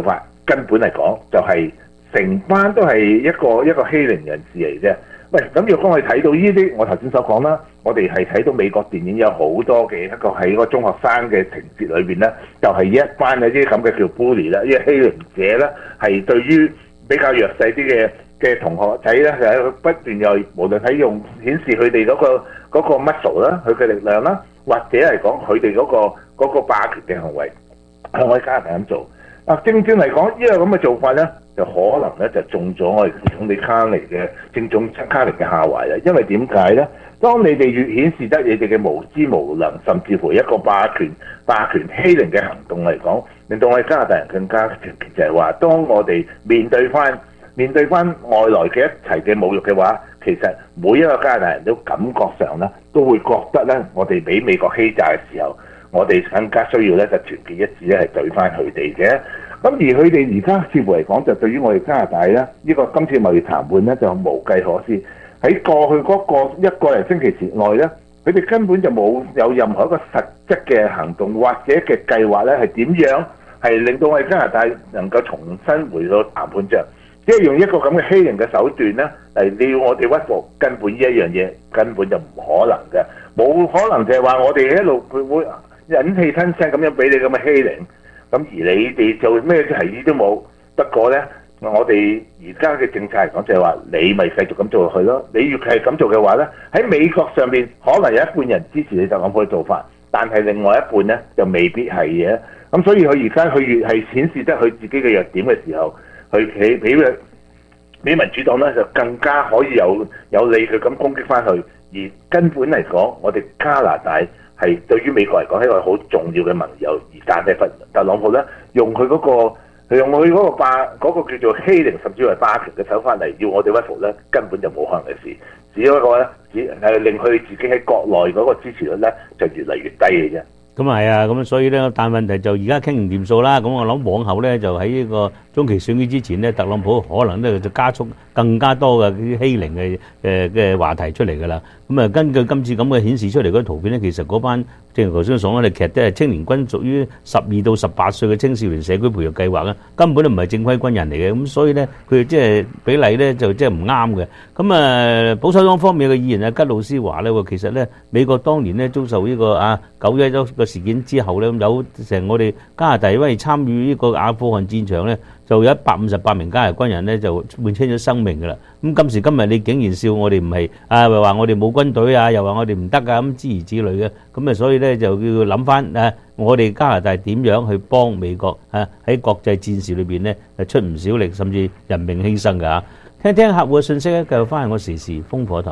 根本嚟講就係成班都係一個一個欺凌人士嚟啫。喂，咁若果我哋睇到呢啲，我頭先所講啦，我哋係睇到美國電影有好多嘅一個喺個中學生嘅情節裏邊咧，就係、是、一班嘅啲咁嘅叫 bully 啦，呢個欺凌者咧，係對於比較弱勢啲嘅嘅同學仔咧，係不斷又無論喺用顯示佢哋嗰個嗰個 muscle 啦，佢嘅力量啦，或者係講佢哋嗰個嗰個霸權嘅行為，向我哋加拿大咁做。啊，正正嚟講，呢個咁嘅做法咧，就可能咧就中咗我哋總理卡尼嘅正中卡尼嘅下懷啦。因為點解咧？當你哋越顯示得你哋嘅無知無能，甚至乎一個霸權霸權欺凌嘅行動嚟講，令到我哋加拿大人更加就係話，當我哋面對翻面對翻外來嘅一齊嘅侮辱嘅話，其實每一個加拿大人都感覺上咧都會覺得咧，我哋俾美國欺詐嘅時候，我哋更加需要咧就團結一致咧係對翻佢哋嘅。咁而佢哋而家似乎嚟講，就對於我哋加拿大咧，呢、這個今次貿易談判咧就無計可施。喺過去嗰個一個零星期前內咧，佢哋根本就冇有任何一個實質嘅行動或者嘅計劃咧，係點樣係令到我哋加拿大能夠重新回到談判桌，即係用一個咁嘅欺凌嘅手段咧嚟要我哋屈服。根本呢一樣嘢根本就唔可能嘅，冇可能就係話我哋一路會會忍氣吞聲咁樣俾你咁嘅欺凌。咁而你哋做咩提議都冇，不過咧，我哋而家嘅政策嚟講就係話，你咪繼續咁做落去咯。你越係咁做嘅話咧，喺美國上邊可能有一半人支持你特朗普嘅做法，但係另外一半咧就未必係嘅。咁所以佢而家佢越係顯示得佢自己嘅弱點嘅時候，佢俾俾俾民主黨咧就更加可以有有理佢咁攻擊翻佢。而根本嚟講，我哋加拿大係對於美國嚟講係一個好重要嘅盟友，而但係特朗普咧用佢嗰、嗰個用佢嗰個霸嗰、嗰個叫做欺凌甚至係霸權嘅手法嚟要我哋屈服咧，根本就冇可能嘅事。只不過咧，只係令佢自己喺國內嗰個支持率咧就越嚟越低嘅啫。 咁啊係啊，咁所以咧，但問題就而家傾唔掂數啦。咁我諗往後咧，就喺呢個中期選舉之前咧，特朗普可能咧就加速更加多嘅啲欺凌嘅誒嘅話題出嚟㗎啦。咁啊，根據今次咁嘅顯示出嚟嗰啲圖片咧，其實嗰班正如頭先所講，我哋其實都係青年軍，屬於十二到十八歲嘅青少年社區培育計劃咧，根本都唔係正規軍人嚟嘅。咁所以咧，佢即係比例咧就即係唔啱嘅。咁啊，保守黨方面嘅議員啊，吉魯斯話咧，其實咧美國當年咧遭受呢個啊九一一個事件之後咧，有成我哋加拿大因為參與呢個阿富汗戰場咧，就有一百五十八名加拿大軍人咧就換清咗生命㗎啦。咁今時今日你竟然笑我哋唔係啊，又話我哋冇軍隊啊，又話我哋唔得㗎，咁諸如此類嘅。咁啊，所以咧就要諗翻啊，我哋加拿大點樣去幫美國啊喺國際戰事裏邊咧出唔少力，甚至人命犧牲㗎嚇。聽聽客戶嘅信息咧，繼續翻去我時事烽火台。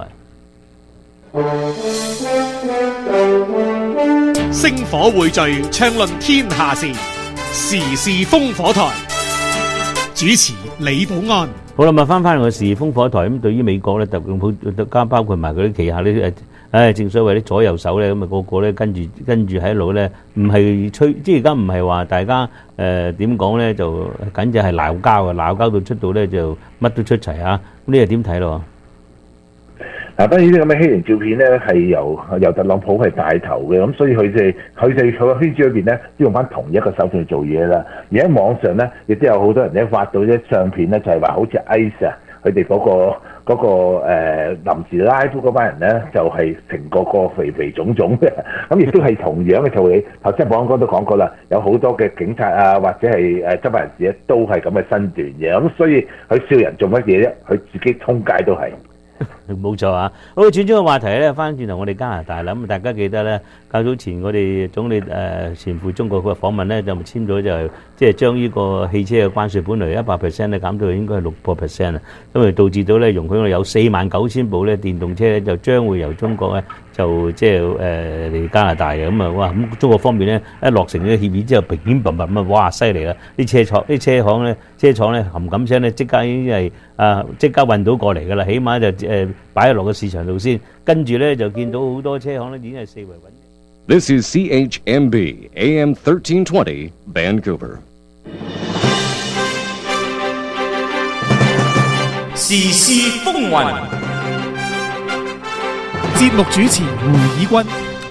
星火匯聚，暢論天下事，時事烽火台。主持李寶安。 好啦，咪翻翻嚟個時事烽火台。咁對於美國咧，特朗普加包括埋佢啲旗下啲誒，唉，正所謂啲左右手咧，咁啊個個咧跟住跟住喺度咧，唔係吹，即係而家唔係話大家誒點講咧，就簡直係鬧交啊，鬧交到出到咧就乜都出齊啊！咁你又點睇咯？ 嗱，當然呢啲咁嘅欺凌照片咧，係由由特朗普係帶頭嘅，咁所以佢哋佢哋佢個圈子裏邊咧，都用翻同一個手段去做嘢啦。而喺網上咧，亦都有好多人咧發到啲相片咧，就係話好似 ICE 啊，佢哋嗰個嗰、嗰個誒、呃、臨時拉夫嗰班人咧，就係、是、成個個肥肥腫腫嘅，咁亦都係同樣嘅道理。頭先保安哥都講過啦，有好多嘅警察啊，或者係誒執法人士咧，都係咁嘅身段嘅。咁所以佢笑人做乜嘢啫？佢自己通街都係。 冇錯啊！好，轉咗個話題咧，翻轉頭我哋加拿大啦。咁大家記得咧，較早前我哋總理誒前赴中國嘅訪問咧，就簽咗就係即係將呢個汽車嘅關稅本來一百 percent 咧減到應該係六個 percent 啊，因為導致到咧容許我哋有四萬九千部咧電動車咧就將會由中國咧就即係誒嚟加拿大嘅。咁啊哇！咁中國方面咧一落成呢個協議之後，乒乒乓乓啊，哇犀利啦！啲車廠啲車行咧車廠咧冚冚聲咧即刻已經係啊即刻運到過嚟㗎啦，起碼就誒擺喺落個市場度先，跟住咧就見到好多車行咧已經係四圍揾。 This is C H M B A M thirteen twenty Vancouver。 時事風雲， 節目主持胡以軍，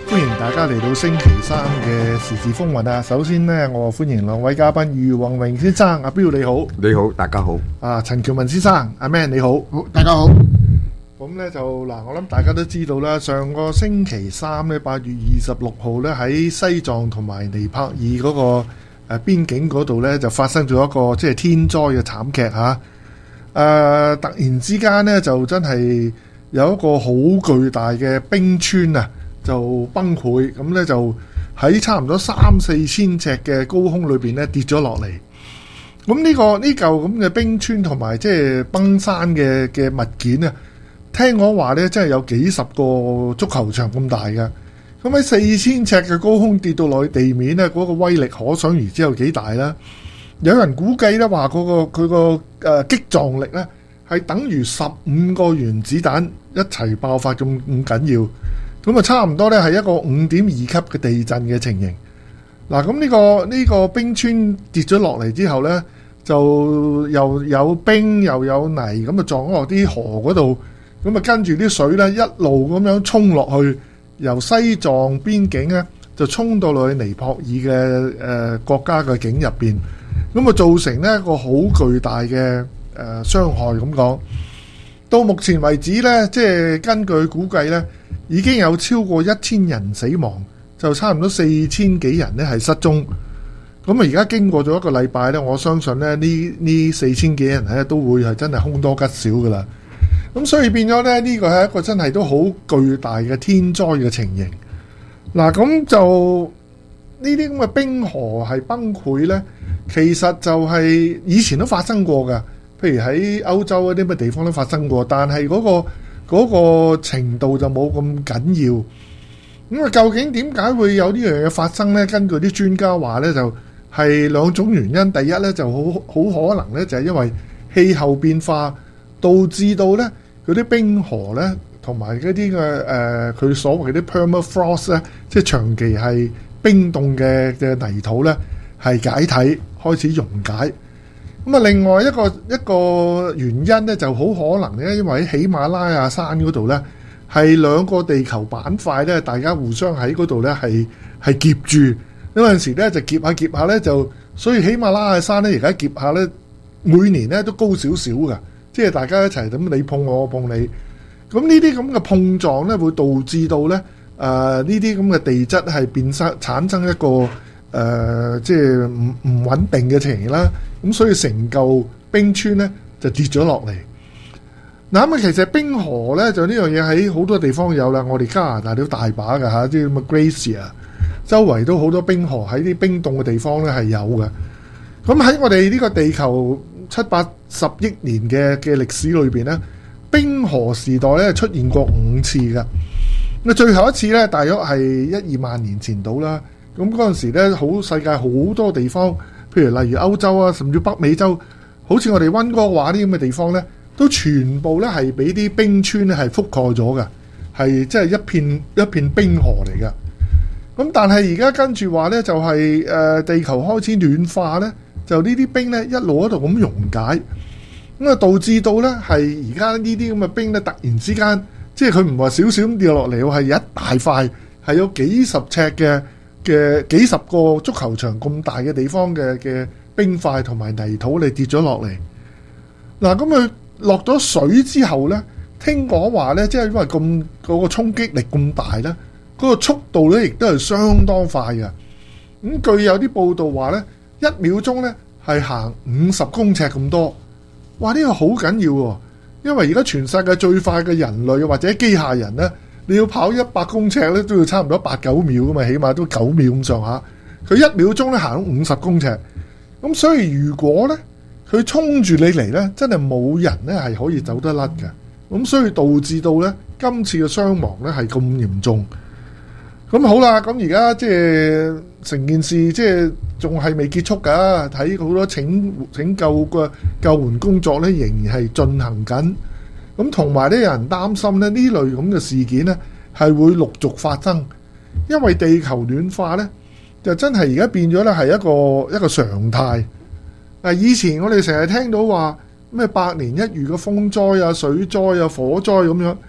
歡迎大家嚟到星期三嘅時事風雲啊！首先呢，我歡迎兩位嘉賓，余宏榮先生，阿彪你好， 你好，大家好。 啊，陳喬文先生，阿 Man 你好， 好，大家好。 咁呢就嗱，我諗大家都知道啦，上個星期三呢，八月二十六號呢，喺西藏同埋尼泊爾嗰個誒邊境嗰度呢，就發生咗一個即係天災嘅慘劇嚇。誒、啊，突然之間呢，就真係有一個好巨大嘅冰川啊！就崩潰，咁咧就喺差唔多三四千尺嘅高空裏邊咧跌咗落嚟。咁呢、呢個呢嚿咁嘅冰川同埋即係崩山嘅嘅物件啊，聽講話咧真係有幾十個足球場咁大嘅。咁喺四千尺嘅高空跌到落去地面咧，嗰、嗰個威力可想而知有幾大啦。有人估計咧話嗰個佢個誒擊撞力咧係等於十五個原子彈一齊爆發咁咁緊要。咁啊，差唔多咧係一個五點二級嘅地震嘅情形。嗱，咁呢個呢個冰川跌咗落嚟之後咧，就又有冰又有泥，咁啊撞咗落啲河嗰度，咁啊跟住啲水咧一路咁樣衝落去，由西藏邊境咧就衝到落去尼泊爾嘅誒國家嘅境入邊，咁啊造成呢一個好巨大嘅誒傷害咁講。到目前為止咧，即係根據估計咧，已經有超過一千人死亡，就差唔多四千幾人咧係失蹤。咁啊，而家經過咗一個禮拜咧，我相信咧呢呢四千幾人咧都會係真係凶多吉少噶啦。咁所以變咗咧，呢個係一個真係都好巨大嘅天災嘅情形。嗱，咁就呢啲咁嘅冰河係崩潰咧，其實就係以前都發生過噶。譬如喺歐洲嗰啲乜地方都發生過，但係嗰個嗰個程度就冇咁緊要。咁啊，究竟點解會有呢樣嘢發生呢？根據啲專家話呢，就係兩種原因。第一呢，就好好可能呢，就係因為氣候變化導致到呢嗰啲冰河呢，同埋嗰啲嘅誒佢所謂啲 permafrost 呢，即係長期係冰凍嘅嘅泥土呢，係解體開始溶解。咁啊，另外一個一個原因咧，就好可能咧，因為喺喜馬拉雅山嗰度咧，係兩個地球板塊咧，大家互相喺嗰度咧係係夾住。有陣時咧就夾下夾下咧，就所以喜馬拉雅山咧而家夾下咧，每年咧都高少少㗎，即係大家一齊咁你碰我，我碰你。咁呢啲咁嘅碰撞咧，會導致到咧誒呢啲咁嘅地質係變生產生一個。誒、呃，即係唔唔穩定嘅情形啦，咁所以成嚿冰川咧就跌咗落嚟。嗱咁啊，其實冰河咧就呢樣嘢喺好多地方有啦，我哋加拿大都大把㗎嚇，啲咁嘅 glacier，周圍都好多冰河喺啲冰凍嘅地方咧係有嘅。咁喺我哋呢個地球七八十億年嘅嘅歷史裏邊咧，冰河時代咧出現過五次㗎。咁最後一次咧，大約係一二萬年前到啦。咁嗰陣時咧，好世界好多地方，譬如例如歐洲啊，甚至北美洲，好似我哋溫哥華啲咁嘅地方咧，都全部咧係俾啲冰川咧係覆蓋咗嘅，係即係一片一片冰河嚟嘅。咁但係而家跟住話咧，就係、是、誒、呃、地球開始暖化咧，就呢啲冰咧一路喺度咁溶解，咁啊導致到咧係而家呢啲咁嘅冰咧突然之間，即係佢唔係少少咁掉落嚟，係一大塊，係有幾十尺嘅。嘅幾十個足球場咁大嘅地方嘅嘅冰塊同埋泥土，你跌咗落嚟。嗱，咁佢落咗水之後呢，聽講話呢，即係因為咁嗰個衝擊力咁大呢，嗰個速度呢亦都係相當快嘅。咁據有啲報道話呢，一秒鐘呢係行五十公尺咁多。哇！呢個好緊要喎，因為而家全世界最快嘅人類或者機械人呢。你要跑一百公尺咧，都要差唔多八九秒噶嘛，起碼都九秒咁上下。佢一秒鐘咧行五十公尺，咁所以如果咧佢衝住你嚟咧，真係冇人咧係可以走得甩嘅。咁所以導致到咧今次嘅傷亡咧係咁嚴重。咁好啦，咁而家即係成件事即係仲係未結束㗎，睇好多拯拯救嘅救援工作咧仍然係進行緊。咁同埋咧，有人擔心咧呢類咁嘅事件咧係會陸續發生，因為地球暖化咧就真係而家變咗咧係一個一個常態。誒，以前我哋成日聽到話咩百年一遇嘅風災啊、水災啊、火災咁樣，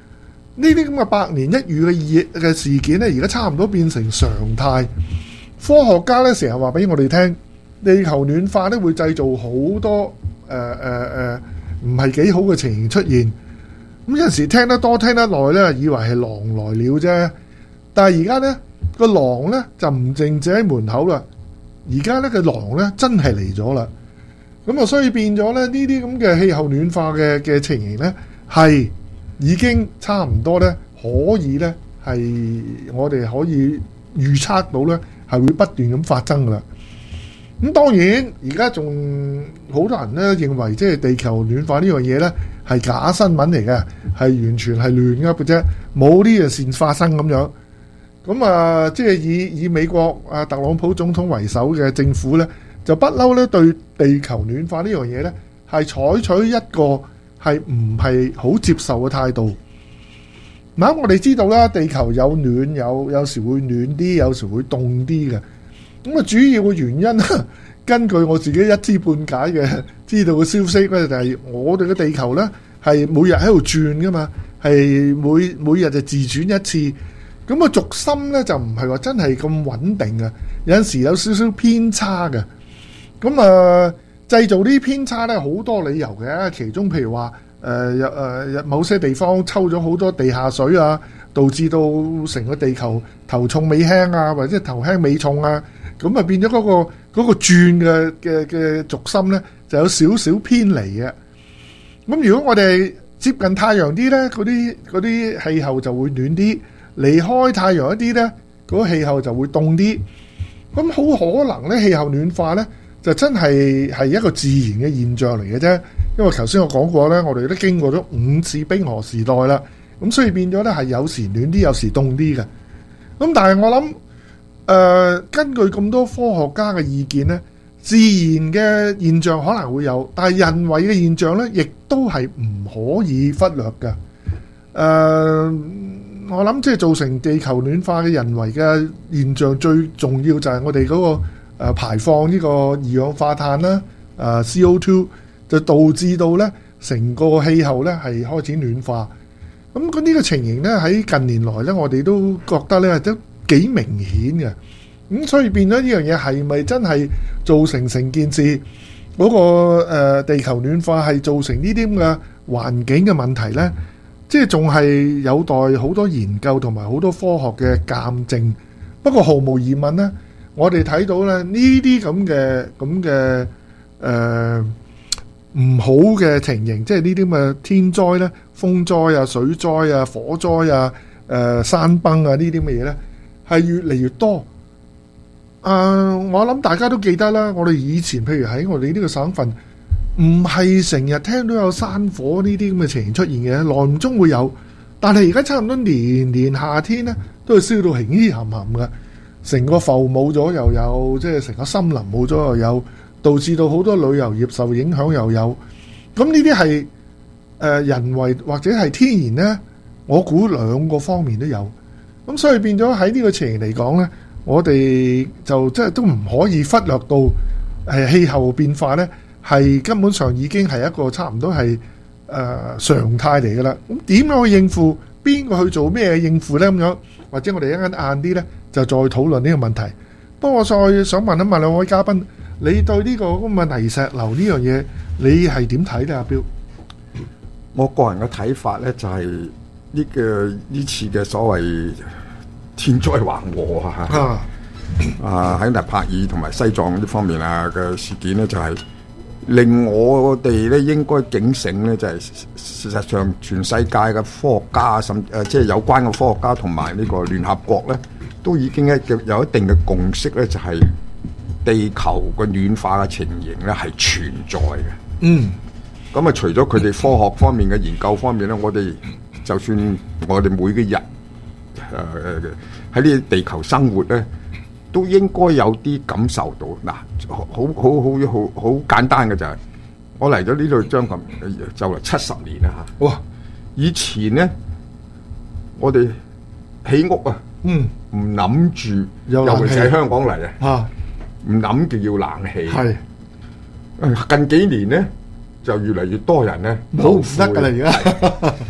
呢啲咁嘅百年一遇嘅熱嘅事件呢，而家差唔多變成常態。科學家呢成日話俾我哋聽，地球暖化呢會製造好多誒誒誒唔係幾好嘅情形出現。咁有陣時聽得多聽得耐呢，以為係狼來了啫。但係而家呢個狼呢就唔淨止喺門口啦，而家呢個狼呢真係嚟咗啦。咁啊，所以變咗咧，呢啲咁嘅氣候暖化嘅嘅情形呢，係已經差唔多呢，可以呢，係我哋可以預測到呢，係會不斷咁發生噶啦。咁當然而家仲好多人呢認為，即係地球暖化呢樣嘢呢係假新聞嚟嘅，係完全係亂噏嘅啫，冇呢樣事發生咁樣。咁啊，即係以以美國啊特朗普總統為首嘅政府呢，就不嬲咧，對地球暖化呢樣嘢呢，係採取一個係唔係好接受嘅態度。嗱，我哋知道啦，地球有暖有有時會暖啲，有時會凍啲嘅。咁啊，主要嘅原因，根據我自己一知半解嘅知道嘅消息咧，就係我哋嘅地球呢，係每日喺度轉噶嘛，係每每日就自轉一次。咁個軸心呢，就唔係話真係咁穩定嘅，有陣時有少少偏差嘅。咁啊、呃，製造啲偏差咧，好多理由嘅。其中譬如話，誒有誒某些地方抽咗好多地下水啊，導致到成個地球頭重尾輕啊，或者頭輕尾重啊，咁啊變咗嗰、那個嗰、那個轉嘅嘅嘅軸心咧，就有少少偏離嘅。咁如果我哋接近太陽啲咧，嗰啲嗰啲氣候就會暖啲；離開太陽一啲咧，嗰、那個氣候就會凍啲。咁好可能咧，氣候暖化咧，就真係係一個自然嘅現象嚟嘅啫，因為頭先我講過咧，我哋都經過咗五次冰河時代啦，咁所以變咗咧係有時暖啲，有時凍啲嘅。咁但係我諗，誒、呃、根據咁多科學家嘅意見咧，自然嘅現象可能會有，但係人為嘅現象咧，亦都係唔可以忽略嘅。誒、呃，我諗即係造成地球暖化嘅人為嘅現象，最重要就係我哋嗰、那個。誒排放呢個二氧化碳啦，誒 C O 二 就導致到咧成個氣候咧係開始暖化。咁嗰呢個情形咧喺近年來咧，我哋都覺得咧都幾明顯嘅。咁所以變咗呢樣嘢係咪真係造成成件事嗰個誒地球暖化係造成呢啲咁嘅環境嘅問題咧？即係仲係有待好多研究同埋好多科學嘅鑑證。不過毫無疑問咧。我哋睇到咧呢啲咁嘅咁嘅誒唔好嘅情形，即係呢啲咁嘅天災咧、風災啊、水災啊、火災啊、誒、呃、山崩啊呢啲咁嘅嘢咧，係越嚟越多。誒、呃，我諗大家都記得啦，我哋以前譬如喺我哋呢個省份，唔係成日聽到有山火呢啲咁嘅情形出現嘅，耐唔中會有，但係而家差唔多年年夏天咧，都係燒到興興冚冚嘅。成個埠冇咗又有，即係成個森林冇咗又有，導致到好多旅遊業受影響又有。咁呢啲係誒人為或者係天然呢，我估兩個方面都有。咁所以變咗喺呢個情形嚟講呢，我哋就即係都唔可以忽略到係氣候變化呢，係根本上已經係一個差唔多係誒、呃、常態嚟㗎啦。咁點樣去應付？邊個去做咩應付呢？咁樣或者我哋一陣間晏啲呢，就再討論呢個問題。不過我再想問一問兩位嘉賓，你對呢個咁嘅泥石流呢樣嘢，你係點睇呢？阿標， 我個人嘅睇法呢，就係呢個呢次嘅所謂天災橫禍啊，啊喺納帕爾同埋西藏呢方面啊嘅事件呢，就係令我哋咧應該警醒咧，就係事實上全世界嘅科學家，甚誒即係有關嘅科學家同埋呢個聯合國咧，都已經一有一定嘅共識咧，就係地球嘅暖化嘅情形咧係存在嘅。 嗯， 咁啊，除咗佢哋科學方面嘅研究方面咧，我哋就算我哋每個日誒喺呢個地球生活咧，都應該有啲感受到。嗱，好好好好好好簡單嘅就係，我嚟咗呢度將近就嚟七十年啦嚇。 哇！ 以前咧，我哋起屋啊， 嗯， 唔諗住，尤其是喺香港嚟啊，唔諗住要冷氣。 係。 近幾年咧，就越嚟越多人咧， 冇唔得㗎啦而家。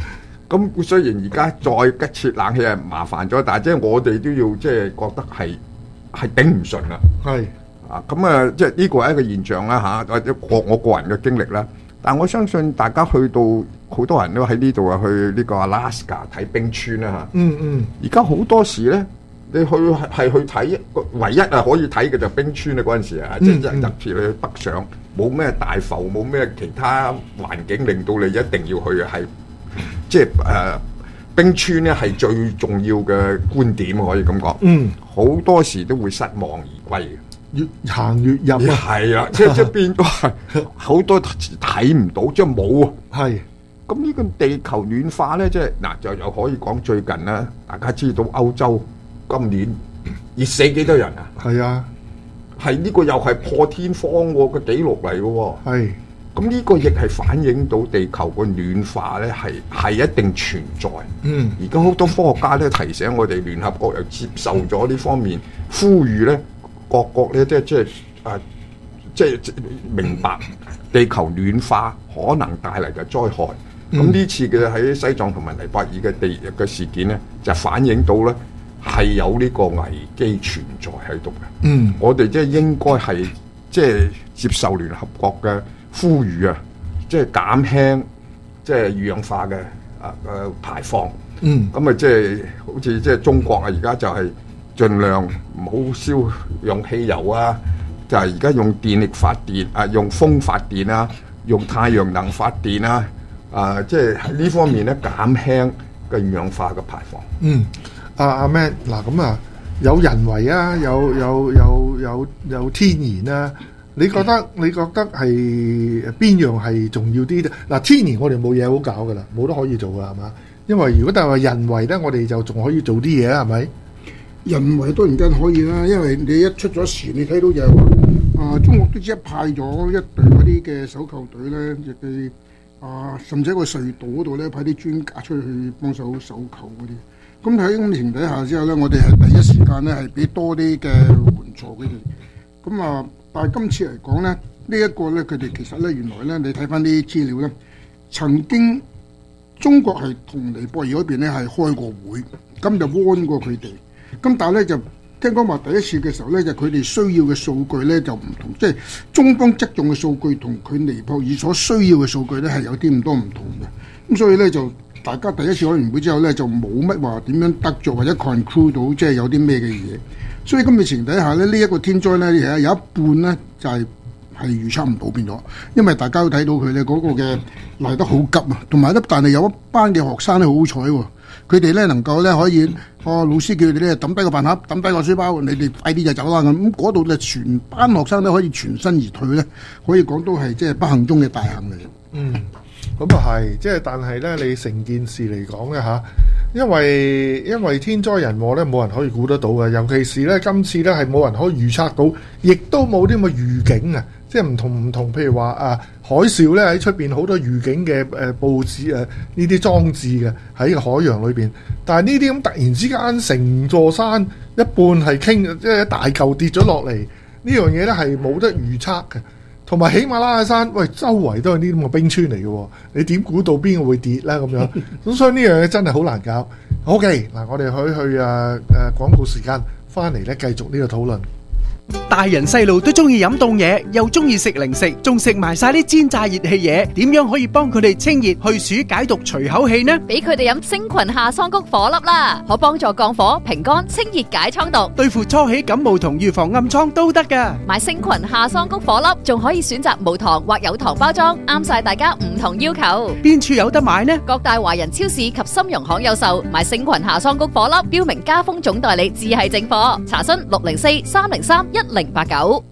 咁雖然而家再吉設冷氣係麻煩咗，但係即係我哋都要即係覺得係係頂唔順啦。 係啊，咁啊，即係呢個係一個現象啦嚇，或者我我個人嘅經歷啦。但我相信大家去到好多人都喺呢度啊，去呢個 Alaska 睇冰川啦嚇。 嗯嗯。 而家好多時咧，你去係去睇唯一啊可以睇嘅就冰川啊嗰陣時啊，即係入住去北上，冇咩大浮，冇咩其他環境令到你一定要去嘅係，即係誒、呃、冰川咧係最重要嘅觀點可以咁講。 嗯。 好多時都會失望而歸嘅。 越行越入啊！ 係啦，即係即係變咗好多睇唔到，即係冇啊！ 係咁呢個地球暖化咧，即係嗱就又可以講最近啦。大家知道歐洲今年熱死幾多人啊？ 係啊， 係呢個又係破天荒個紀錄嚟嘅喎。 係咁呢個亦係反映到地球個暖化咧係係一定存在。 嗯， 而家好多科學家咧提醒我哋，聯合國又接受咗呢方面呼籲咧。各國咧，即係即係誒，即係明白地球暖化可能帶嚟嘅災害。咁、嗯、呢次嘅喺西藏同埋尼泊爾嘅地嘅事件咧，就反映到咧係有呢個危機存在喺度嘅。 嗯， 我哋即係應該係即係接受聯合國嘅呼籲啊，即係減輕即係二氧化嘅啊誒排放。 嗯， 咁啊即係好似即係中國啊，而家就係、是。盡量唔好燒用汽油啊，就係而家用電力發電啊，用風發電啊，用太陽能發電啊，啊，即係喺呢方面咧減輕嘅二氧化嘅排放。 嗯，阿阿 Man 嗱咁啊，有人為啊，有有有有有天然啊，你覺得你覺得係邊樣係重要啲？嗱，天然我哋冇嘢好搞噶啦，冇得可以做噶係嘛？因為如果但係話人為咧，我哋就仲可以做啲嘢啊，係咪？ 人為當然間可以啦，因為你一出咗事，你睇到就係話，啊中國都只係派咗一隊嗰啲嘅搜救隊咧，亦係啊甚至喺個隧道嗰度咧派啲專家出去幫手搜救嗰啲。咁喺咁嘅情況底下之後咧，我哋係第一時間咧係俾多啲嘅援助佢哋。咁啊，但係今次嚟講咧，呢、這、一個咧佢哋其實咧原來咧你睇翻啲資料咧，曾經中國係同尼泊爾嗰邊咧係開過會，咁就 warn 過佢哋。咁但係咧就聽講話第一次嘅時候咧，就佢哋需要嘅數據咧就唔同，即係中方側重嘅數據同佢尼泊爾所需要嘅數據咧係有啲咁多唔同嘅。咁所以咧就大家第一次開完會之後咧就冇乜話點樣得著或者 conclude 到即係有啲咩嘅嘢。所以今日情底下咧呢一個天災咧有有一半咧就係係預測唔到變咗，因為大家都睇到佢咧嗰個嘅嚟得好急啊，同埋咧但係有一班嘅學生咧好彩喎。佢哋咧能夠咧可以，哦老師叫佢哋咧抌低個飯盒，抌低個書包，你哋快啲就走啦咁。咁嗰度咧全班學生都可以全身而退咧，可以講都係即係不幸中嘅大幸嚟嘅。 嗯，咁啊係，即係但係咧，你成件事嚟講咧嚇，因為因為天災人禍咧冇人可以估得到嘅，尤其是咧今次咧係冇人可以預測到，亦都冇啲咁嘅預警啊。即係唔同唔同，譬如話啊海嘯咧喺出邊好多預警嘅誒報紙誒呢啲裝置嘅喺個海洋裏邊，但係呢啲咁突然之間成座山一半係傾，即係一大嚿跌咗落嚟，呢樣嘢咧係冇得預測嘅。同埋喜馬拉雅山，喂周圍都係呢啲咁嘅冰川嚟嘅，你點估到邊個會跌咧咁樣？咁所以呢樣嘢真係好難搞。OK，嗱我哋去去誒誒廣告時間，翻嚟咧繼續呢個討論。 大人細路都中意飲凍嘢，又中意食零食，仲食埋晒啲煎炸熱氣嘢，點樣可以幫佢哋清熱去暑解毒除口氣呢？ 俾佢哋飲星群夏桑菊火粒啦，可幫助降火平肝清熱解瘡毒， 對付初起感冒同預防暗瘡都得噶。 買星群夏桑菊火粒仲可以選擇無糖或有糖包裝，啱晒大家唔同要求。 邊處有得買呢？ 各大華人超市及深融行有售。買星群夏桑菊火粒，標明家風總代理，自係正貨。查詢六零四三零三一零八九。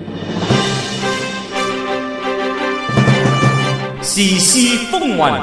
時事風雲，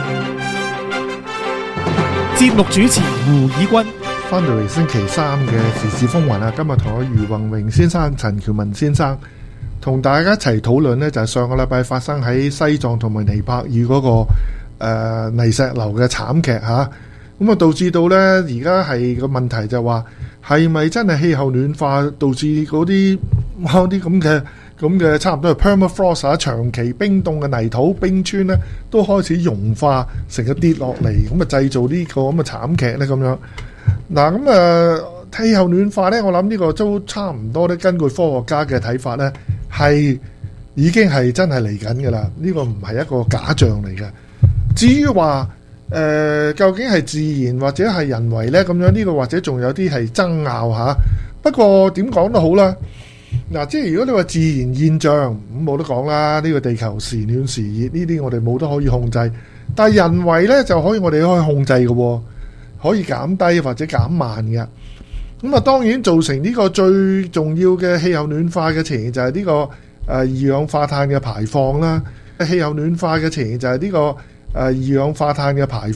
節目主持胡以軍， 翻到嚟星期三嘅時事風雲啊！今日同我余宏榮先生、陳喬文先生同大家一齊討論呢，就係上個禮拜發生喺西藏同埋尼泊爾嗰、那個誒、呃、泥石流嘅慘劇吓，咁啊導致到呢，而家係個問題就話係咪真係氣候暖化導致嗰啲嗰啲咁嘅咁嘅差唔多係 permafrost 啊，長期冰凍嘅泥土冰川咧，都開始融化，成日跌落嚟，咁啊製造呢個咁嘅慘劇咧咁樣。嗱咁啊氣候暖化咧，我諗呢個都差唔多咧，根據科學家嘅睇法咧，係已經係真係嚟緊㗎啦。呢個唔係一個假象嚟嘅。至於話誒、呃，究竟係自然或者係人為呢？咁樣呢個或者仲有啲係爭拗嚇。不過點講都好啦。嗱，即係如果你話自然現象咁冇得講啦。呢個地球時暖時熱呢啲我哋冇得可以控制，但係人為呢就可以我哋可以控制嘅喎，可以減低或者減慢嘅。咁啊，當然造成呢個最重要嘅氣候暖化嘅情形就係呢個誒二氧化碳嘅排放啦。氣候暖化嘅情形就係呢個誒二氧化碳嘅排